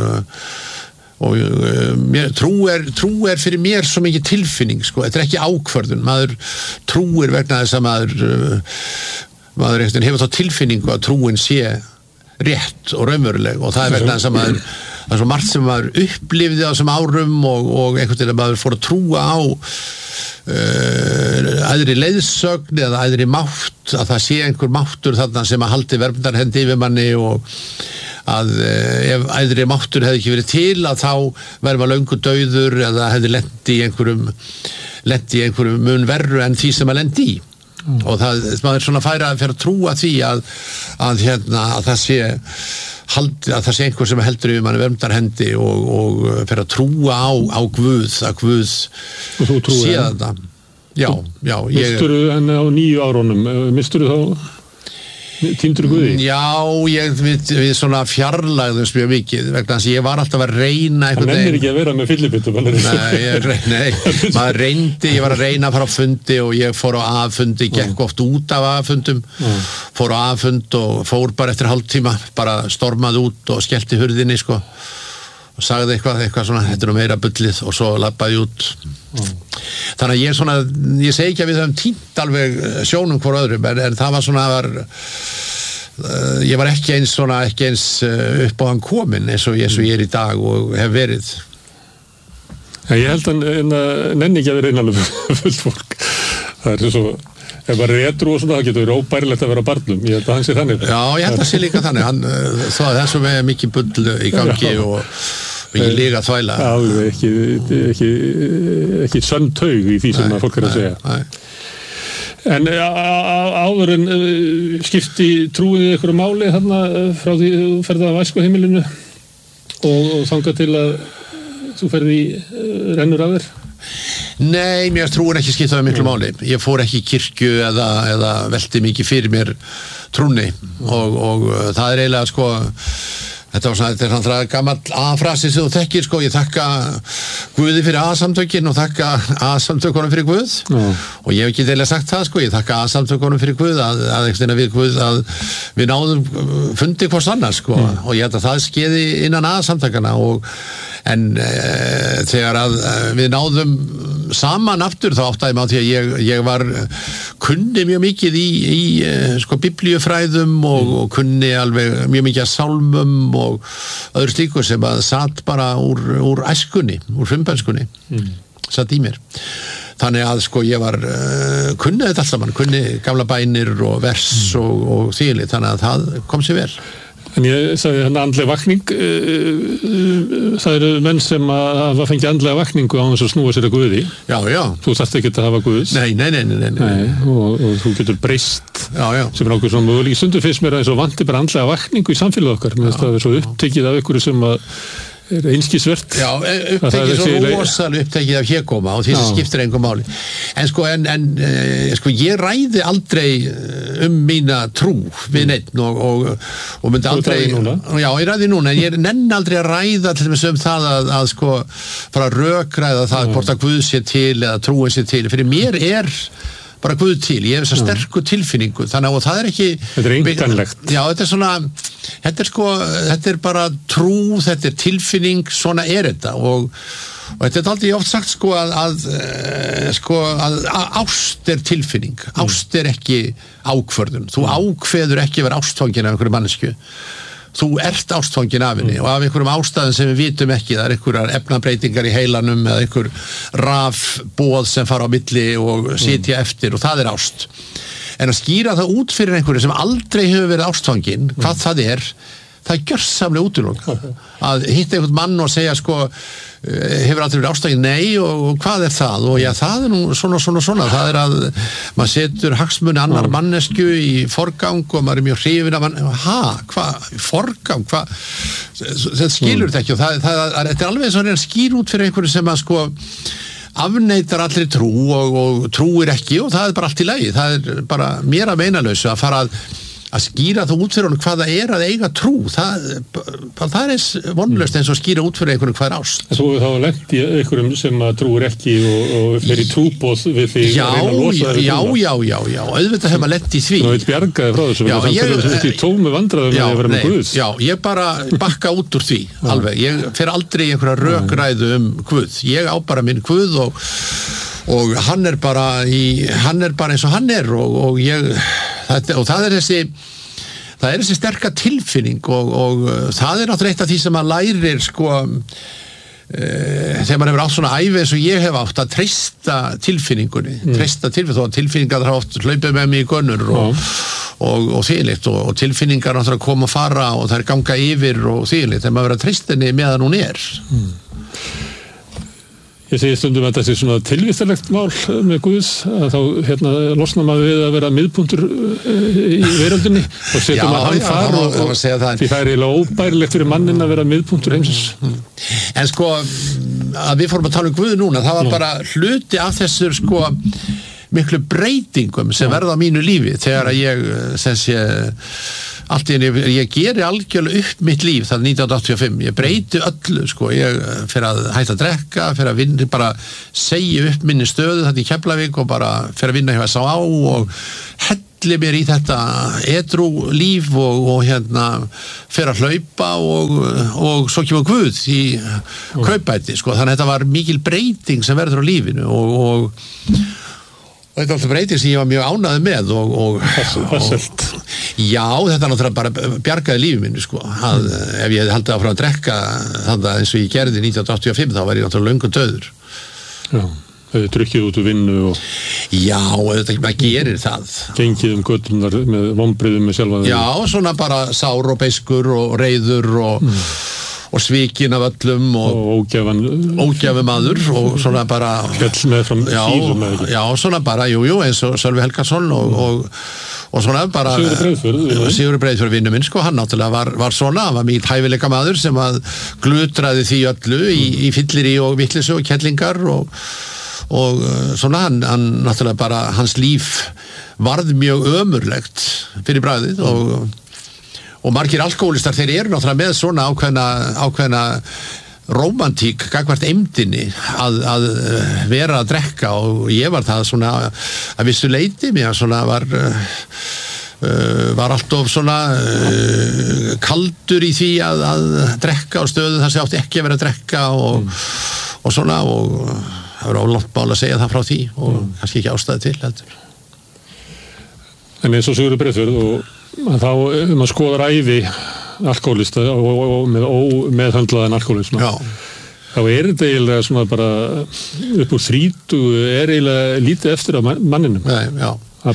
trú er fyrir mér svo mikið tilfinning sko, þetta er ekki ákvörðun maður trúir vegna þess að maður hefur þá tilfinningu að trúin sé rétt og raunveruleg og það er vegna þess að maður það er svo margt sem maður upplifði á þessum árum og einhvern veginn að maður fór að trúa á æðri leiðsögn eða æðri mátt að það sé einhver máttur þarna sem að haldi vermdarhendi yfir manni og að ef æðri máttur hefði ekki verið til að þá verður maður löngu dauður eða hefði lent í einhverjum mun verru en því sem maður lent í og maður svona færa fyrir að trúa því að það sé einhver sem heldur yfir manni vermdarhendi og fyrir að trúa á Guð, að Guð sé þetta. Já. Mistur þú henni á 9 árunum, mistur þú þá týndur Guði? Já, við svona fjarlægðumst mjög mikið vegna þess að ég var alltaf að reyna hann nennir ekki að vera með fyllibittum nei, maður reyndi, ég var að reyna að fara á fundi og ég fór á A-fundi, gekk oft út af A-fundum, fór á A-fund og fór bara eftir hálftíma, bara stormaði út og skellti hurðinni sko og sagði eitthvað svona, þetta er nú meira bullið og svo labbaði út. Þannig að ég segi ekki að við höfum týnt alveg sjónum hvor öðrum, en það var svona, ég var ekki eins upp á hann komin eins og ég er í dag og hef verið. Ég held að nenni ekki að vera einalveg fullt fólk. Það svo, ef maður er edrú og svona, það getur verið óbærilegt að vera á barnum. Ég held að hann sé þannig. Já, ég held að sé líka þannig. Þessum er mikið bull í gangi og ég líka að þvæla. Já, ekki sönn taug í því sem fólk er að segja. Nei. En áður en skipti trúið ykkur máli þarna frá því þú ferði af æskuheimilinu og þangað til að þú ferði rennur af þér? Nei, mér trúin ekki skiptaði miklu máli. Ég fór ekki í kirkju eða velti mikið fyrir mér trúnni og það er eiginlega sko þetta er svona gamall A-frasi sem þú þekkir sko, ég þakka Guði fyrir A-samtökin og þakka A-samtökunum fyrir Guð og ég hef ekki eiginlega sagt það sko, ég þakka A-samtökunum fyrir Guð að við náðum fundi hvort annars sko og ég held að það skeiði innan A-samtökana en þegar að við náðum saman aftur þá áttaði mig á því að ég var kunni mjög mikið í sko biblíufræðum og kunni alveg mjög mikið að sálmum og öðru slíku sem að satt bara úr æskunni, úr frumbernskunni satt í mér. Þannig að sko ég var kunni þetta allt saman, kunni gamla bænir og vers og þvíli, þannig að það kom sér vel. En ég sagði andleg vakning, það eru menn sem hafa fengið andlega vakningu á þess að snúa sér að Guði. Já. Þú þarft ekki að hafa Guðs. Nei. Og þú getur breyst, sem er ákveð svona möguleg. Í stundu finnst mér að eins og vanti bara andlega vakningu í samfélagi okkar, með þess að það er svo upptekið af ykkur sem að er einskisvert. Já, upptekið svo rosalega upptekið af hégóma og því sem skiptir engum máli. En sko ég ræði aldrei mína trú við neitt og myndi aldrei... Já, ég ræði núna, en ég nenni aldrei að ræða til þess það að sko fara að rökræða það hvort að Guð sé til eða trúin sé til. Fyrir mér bara Guð til, ég hef þessa sterku tilfinningu þannig að það er ekki... Þetta er einkanlegt. Já, þetta er bara trú, þetta er tilfinning, svona er þetta og þetta er aldrei oft sagt sko að ást er tilfinning, ást er ekki ákvörðun, þú ákveður ekki að vera ástfangin af einhverju mannesku. Þú ert ástfangin af henni og af einhverjum ástæðum sem við vitum ekki, það er einhverjar efnabreytingar í heilanum eða einhver rafboð sem fara á milli og sitja eftir og það er ást. En að skýra það út fyrir einhverju sem aldrei hefur verið ástfangin, hvað það er gjörsamlega útilokað. Að hitta einhvern mann og segja sko, hefur aldrei verið ástfangin, nei og hvað er það? Og já, það er nú svona, það er að maður setur hagsmuni annar mannesku í forgang og maður er mjög hrifinn af forgang, þetta skilur þetta ekki og þetta er alveg eins og að skýra út fyrir einhverju sem að sko afneitar allir trú og trúir ekki og það er bara allt í lagi, það er bara mér að meinalausu að fara að skýra það út fyrir honum hvað það er að eiga trú það er eins vonlaust eins og skýra út fyrir einhvern hvað er ást. Þú hefur þá lent í einhverjum sem trúir ekki og fer í trúboð við því að reyna að losa það. Já, auðvitað hefur maður lent í því. Þú veit bjargaði frá þessu, þannig að það fyrir tómi vandræðum að vera með Guðs. Já, ég bara bakka út úr því, alveg. Ég fer aldrei í einhverja rökræðu Guð. Ég á bara minn Guð og hann er bara eins og hann er og það er þessi sterka tilfinning og það er náttúrulega eitt af því sem maður lærir sko þegar maður hefur átt svona ævi eins og ég hef átt að treysta tilfinningunni þó að tilfinningar hafa oft hlaupið með mig í gönnur og þvílíkt og tilfinningar náttúrulega koma að fara og það er ganga yfir og þvílíkt þegar maður verður að treysta henni meðan hún er. Ég segi stundum að þetta sé svona tilvistarlegt mál með Guðs, að þá losnar maður við að vera miðpunktur í veröldinni og setjum að hann þar og því það eiginlega óbærilegt fyrir mannin að vera miðpunktur heimsins. En sko, að við fórum að tala Guð núna, það var bara hluti af þessur sko miklu breytingum sem verða á mínu lífi þegar að ég allt í einu, ég geri algjörlega upp mitt líf það 1985, ég breyti öllu sko, ég fyrir að hætta að drekka, fyrir að vinna, bara segja upp minni stöðu þetta í Keflavík og bara fyrir að vinna hjá S.A.A. og helli mér í þetta edrú líf og fyrir að hlaupa og svo kemur Guð í kaupbæti sko, þannig að þetta var mikil breyting sem verður á lífinu og þetta var alltaf breyting sem ég var mjög ánægður með og já, þetta náttúrulega bara bjargaði lífið minni sko, að ef ég hefði haldið áfram að drekka þannig að eins og ég gerði 1985 þá var ég náttúrulega löngu dauður. Já, þau drukkið út úr vinnu og já, maður gerir það. Gengið göturnar með vonbrigðum með sjálfa þig. Já, svona bara sár og beiskur og reiður og svikin af öllum og ógjafum maður og svona bara fjall með fram síðum já, svona bara, jú, eins og Sölvi Helgason og svona bara Sigurður Breiðfjörð vinnu minn sko, hann náttúrulega var svona, hann var mikið hæfileika maður sem að glutraði því öllu í fyllir og vitleysu og kellingar og svona hann náttúrulega bara, hans líf varð mjög ömurlegt fyrir bragðið og margir alkohólistar, þeir eru náttúrulega með svona ákveðna rómantík gagvart eymdinni að vera að drekka og ég var það svona að vissu leyti mér svona var alltof svona kaldur í því að drekka á stöðu þar sem átti ekki að vera að drekka og svona og það var ólangt mál að segja það frá því og kannski ekki ástæði til heldur. En eins og Sigurður Breiðfjörð og þá maður skoðar ævi alkohólista og með ómeðhöndlaðan alkohólisma þá þetta eiginlega svona bara upp úr 30 eiginlega lítið eftir á manninum. Nei, já.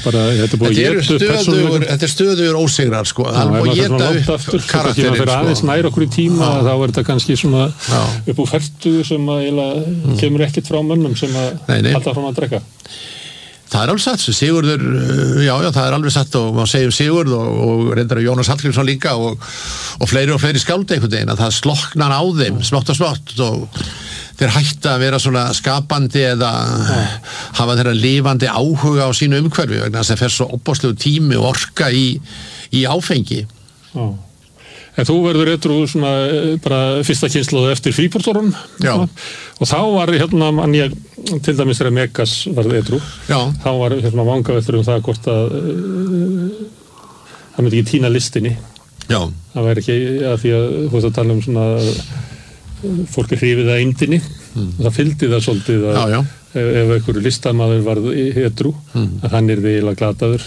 Þetta stöðugur ósigrar sko, hann búið að geta upp karakterinn fyrir aðeins nær okkur í tíma þá þetta kannski svona upp úr 40 sem að eiginlega kemur ekkert frá mönnum sem að halda fram að drekka. Það alveg satt, Sigurður, já, það alveg satt og maður segir Sigurð og reyndar Jónas Hallgrímsson líka og fleiri skáldi einhvern veginn að það slokknar á þeim smátt og smátt og þeir hætta að vera svona skapandi eða hafa þeirra lifandi áhuga á sínu umhverfi vegna þess að það fer svo opáslegu tími og orka í áfengi. Já. En þú verður edrú svona bara fyrsta kynslóð eftir Fríportorun og þá var mann ég til dæmis þegar Megas var edrú þá var vangaveltur það hvort að það myndi ekki týna listinni það væri ekki að því að þú veist að tala svona fólk hrifið að eymdinni og það fylgdi það svolítið að ef einhver listamaður varð edrú að hann yrði eiginlega glataður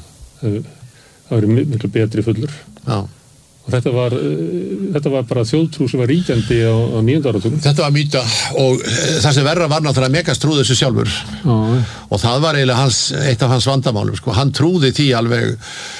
það væri miklu betri fullur og þetta var bara þjóðtrú sem var ríkjandi á 9. áratugum. Þetta var mýta og það sem verra var náttúrulega Megas trúði þessu sjálfur og það var eiginlega eitt af hans vandamálum sko. Hann trúði því alveg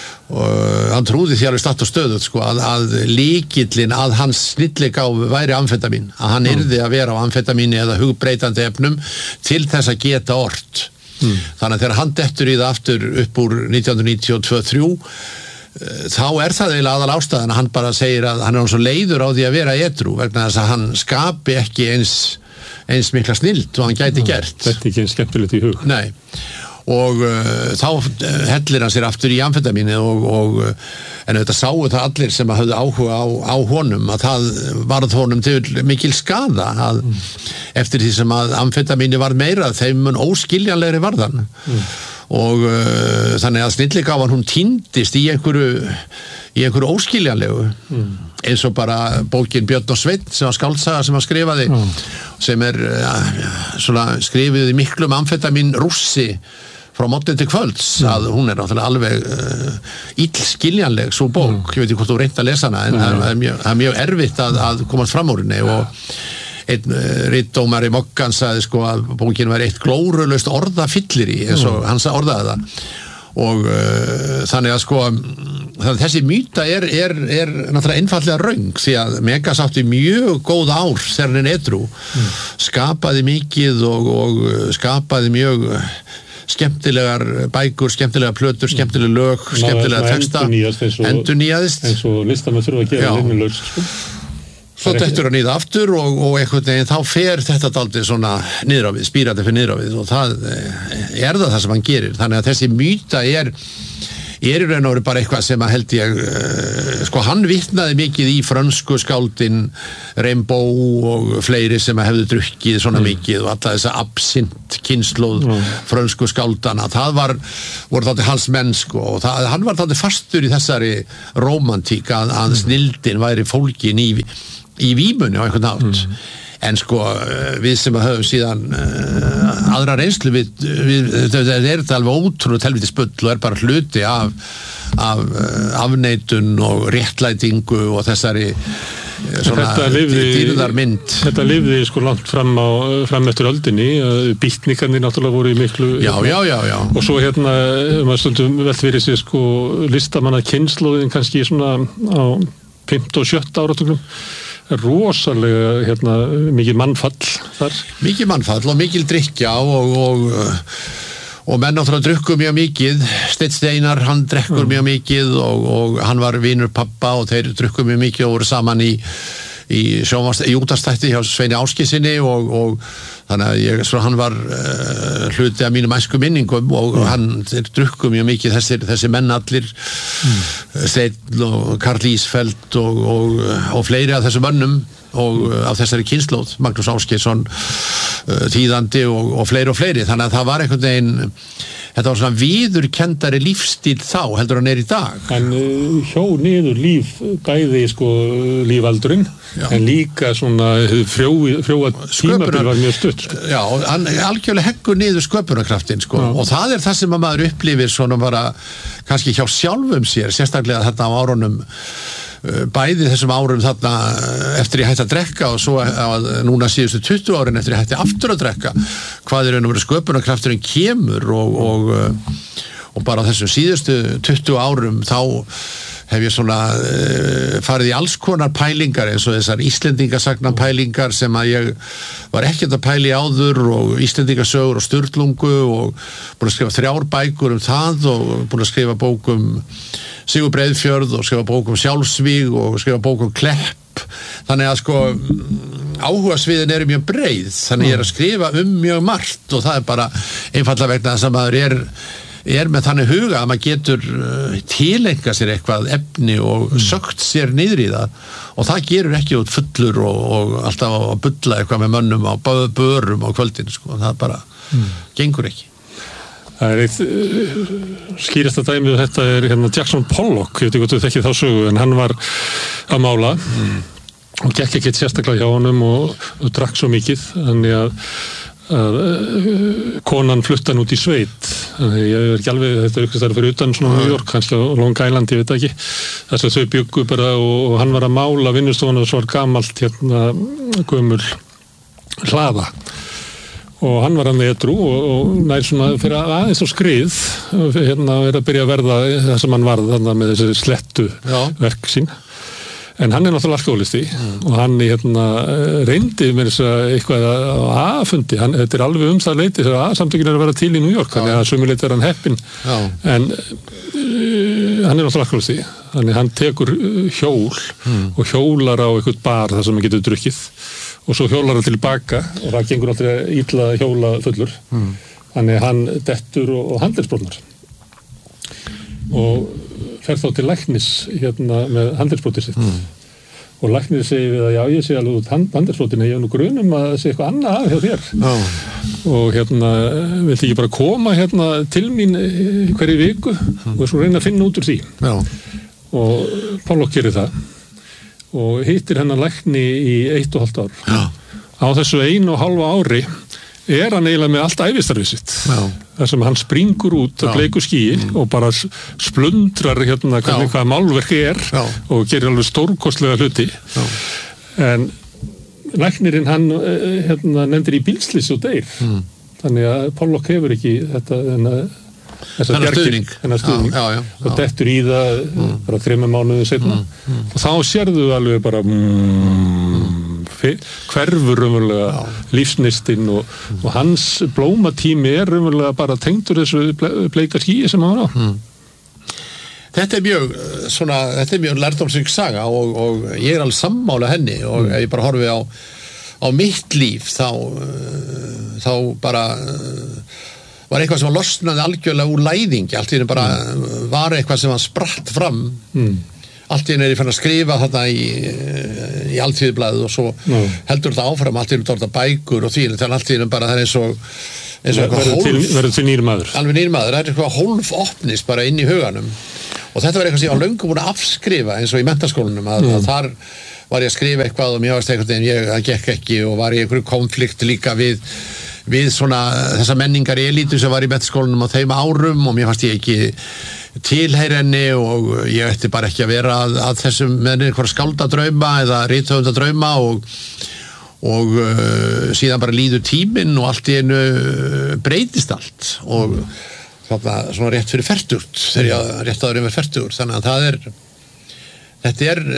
statt og stöðut sko, að lykillinn að hans snilligáfu væri amfetamín, að hann yrði að vera á amfetamíni eða hugbreytandi efnum til þess að geta ort. Þannig að þegar hann dettur í það aftur upp úr 1992-3 þá það eiginlega aðal ástæðan að hann bara segir að hann svo leiður á því að vera edrú vegna þess að hann skapi ekki eins mikla snilld og hann gæti gert. Þetta er ekki eins skemmtilegt í hug. Nei, og þá hellir hann sér aftur í amfetamíni en þetta sáu það allir sem höfðu áhuga á honum að það varð honum til mikil skada að eftir því sem að amfetamíni varð meira þeim mun óskiljanlegri varðan. Og þannig að snilligáfan hún týndist í einhverju óskiljanlegu eins og bara bókin Björn og Sveinn sem var skáldsaga sem hann skrifaði sem svona skrifið í miklum amfetamín rússi frá morgni til kvölds að hún náttúrulega alveg illskiljanleg svo bók, ég veit ekki hvort þú reynt að lesa hana en það er mjög erfitt að komast fram úr henni og einn ritdómari Moggan sagði sko að bókin var eitt glórulaust orðafyllir í eins og hann orðaði það þannig að sko þessi mýta er náttúrulega einfallega röng því að Megas átti mjög góð ár þegar hann edrú skapaði mikið og skapaði mjög skemmtilegar bækur, skemmtilegar plötur, skemmtileg lög, skemmtilega texta endurnýjaðist eins og listamenn þurfa að gera linnulaust sko. Svo dettur hann í það aftur og einhvern veginn þá fer þetta dálítið svona niður á við, spírandi fyrir niður á við og það það sem hann gerir þannig að þessi mýta er í raun og veru bara eitthvað sem að held ég sko hann vitnaði mikið í frönsku skáldin Rimbaud og fleiri sem að hefðu drukkið svona mikið og alla þessa absint kynslóð frönsku skáldana það voru þátti hans mennsku og hann var þátti fastur í þessari rómantík að snildin væri fólkin í vímunni á einhvern nátt en sko við sem að höfum síðan aðra reynslu þetta alveg ótrúlega helviti spull og bara hluti af afneitun og réttlætingu og þessari svona dýrðarmynd Þetta lifði sko langt fram eftir öldinni býtningarnir náttúrulega voru í miklu Já. og svo maður stundum velt fyrir sig sko listamanna kynslóðin kannski svona á 5. og 7. áratugnum rosalega mikið mannfall þar. Mikið mannfall og mikil drykkja og menn náttúrulega drukku mjög mikið Steinn Steinar, hann drekkur mjög mikið og hann var vinur pappa og þeir drukku mjög mikið og voru saman í útvarpsþætti hjá Sveini Ásgeirssyni og þannig að hann var hluti af mínum æsku minningum og þeir drukku mjög mikið þessi menn allir Steinn og Karl Ísfeldt og fleiri af þessum mönnum og af þessari kynslóð Magnús Ásgeirsson þýðandi og fleiri þannig að það var einhvern veginn þetta var svona viðurkenndari lífstíl þá heldur hann í dag en hjó niður líf bæði sko lífaldurinn en líka svona frjóa tímabil var mjög stutt sko. Já, hann algjörlega heggur niður sköpunarkraftin sko og það það sem að maður upplifir svona bara kannski hjá sjálfum sér sérstaklega þetta á árunum bæði þessum árum þarna eftir ég hætti að drekka og svo núna síðustu 20 árin eftir ég hætti aftur að drekka hvað raun og veru sköpunarkrafturinn kemur og bara þessum síðustu 20 árum þá hef ég svona farið í alls konar pælingar eins og þessar Íslendingasagna pælingar sem að ég var ekkert að pæli áður og Íslendingasögur og Sturlungu og búin að skrifa 3 bækur það og búin að skrifa bók Sigur Breiðfjörð og skrifa bók Sjálfsvíg og skrifa bók Klepp þannig að sko áhugasviðin eru mjög breið þannig ég að skrifa mjög margt og það bara einfallega vegna þess að maður er með þannig huga að maður getur tilenga sér eitthvað efni og sögt sér niður í það og það gerur ekki út fullur og alltaf að bulla eitthvað með mönnum á börum á kvöldin sko, það bara gengur ekki Það eitt skýrasta dæmi og þetta Jackson Pollock, ég veit ekki hvort þú þekkið þá sögu en hann var að mála og gekk ekkert sérstaklega hjá honum og drakk svo mikið þannig að konan flutta hann út í sveit þannig ég er ekki alveg, þetta aukast þar fyrir utan svona New York, kannski á Long Island, ég veit ekki þess að þau byggu bara og hann var að mála vinnustofan og svo var gamalt gömul hlaða og hann var hann edrú og nær svona fyrir aðeins á skrið er að byrja að verða það sem hann varð þarna með þessi slettu verk sín en hann er náttúrulega alkoholisti og hann reyndi með þess að eitthvað á aðfundi, þetta er alveg það leiti þegar aðsamtökin er að vera til í New York þannig að sumuleiti er hann heppinn en hann er náttúrulega alkoholisti þannig hann tekur hjól og hjólar á eitthvað bar þar sem hann getur drukkið og svo hjólar hann tilbaka og það gengur alltaf illa hjóla fullur þannig hann dettur og handlegsbrotnar og fer þá til læknis með handlegsbrotið sitt og læknir segir við að já ég sé alveg út handlegsbrotinu ég nú grunum að það sé eitthvað annað hjá þér og viltu ekki bara koma til mín hverju viku og svo reyna að finna út úr því og Pollock gerir það og hittir hennar lækni í 1,5 ár á þessu 1,5 ári er hann eiginlega með allt ævistarfið sitt þar sem hann springur út af bleiku skýi og bara splundrar hvað málverk og gerir alveg stórkostlega hluti en læknirinn hann nefndir í bílslys og deyr þannig að Pollock hefur ekki þetta þennan stuðning. Já. Og dettur í það bara 3 mánuðum seinna. Og þá sérðu alveg bara hverfur raunverulega lífsneistinn og hans blómatími raunverulega bara tengdur þessu bleika skýi sem hann var á. Þetta er mjög lærdómsrík saga og ég alveg sammála henni og ef ég bara horfi á mitt líf þá bara var eitthvað sem losnaði algjörlega úr læðingi, allt í einu bara var eitthvað sem spratt fram. Allt í einu ég fann að skrifa þarna í Alþýðublaðið og svo heldur þetta áfram, allt í einu þetta bækur og því, þannig allt í einu bara það er eins og verður til nýr maður. Alveg nýr maður, það er eitthvað hólf opnist bara inn í huganum og þetta var eitthvað sem ég var löngu búin að afskrifa eins og í menntaskólanum að þar var ég að skrifa eitthvað og mér varst einhvern veginn það gekk ekki og var í einhverju konflikt líka við svona þessa menningar í elítu sem var í menntaskólanum á þeim árum og mér fannst ég ekki tilheyra henni og ég ætti bara ekki að vera að þessum með einhverja skáldadrauma eða rithöfundadrauma og síðan bara líður tíminn og allt í einu breytist allt og svona rétt fyrir fertugt þegar ég rétt áður yfir fertugur þannig að þetta er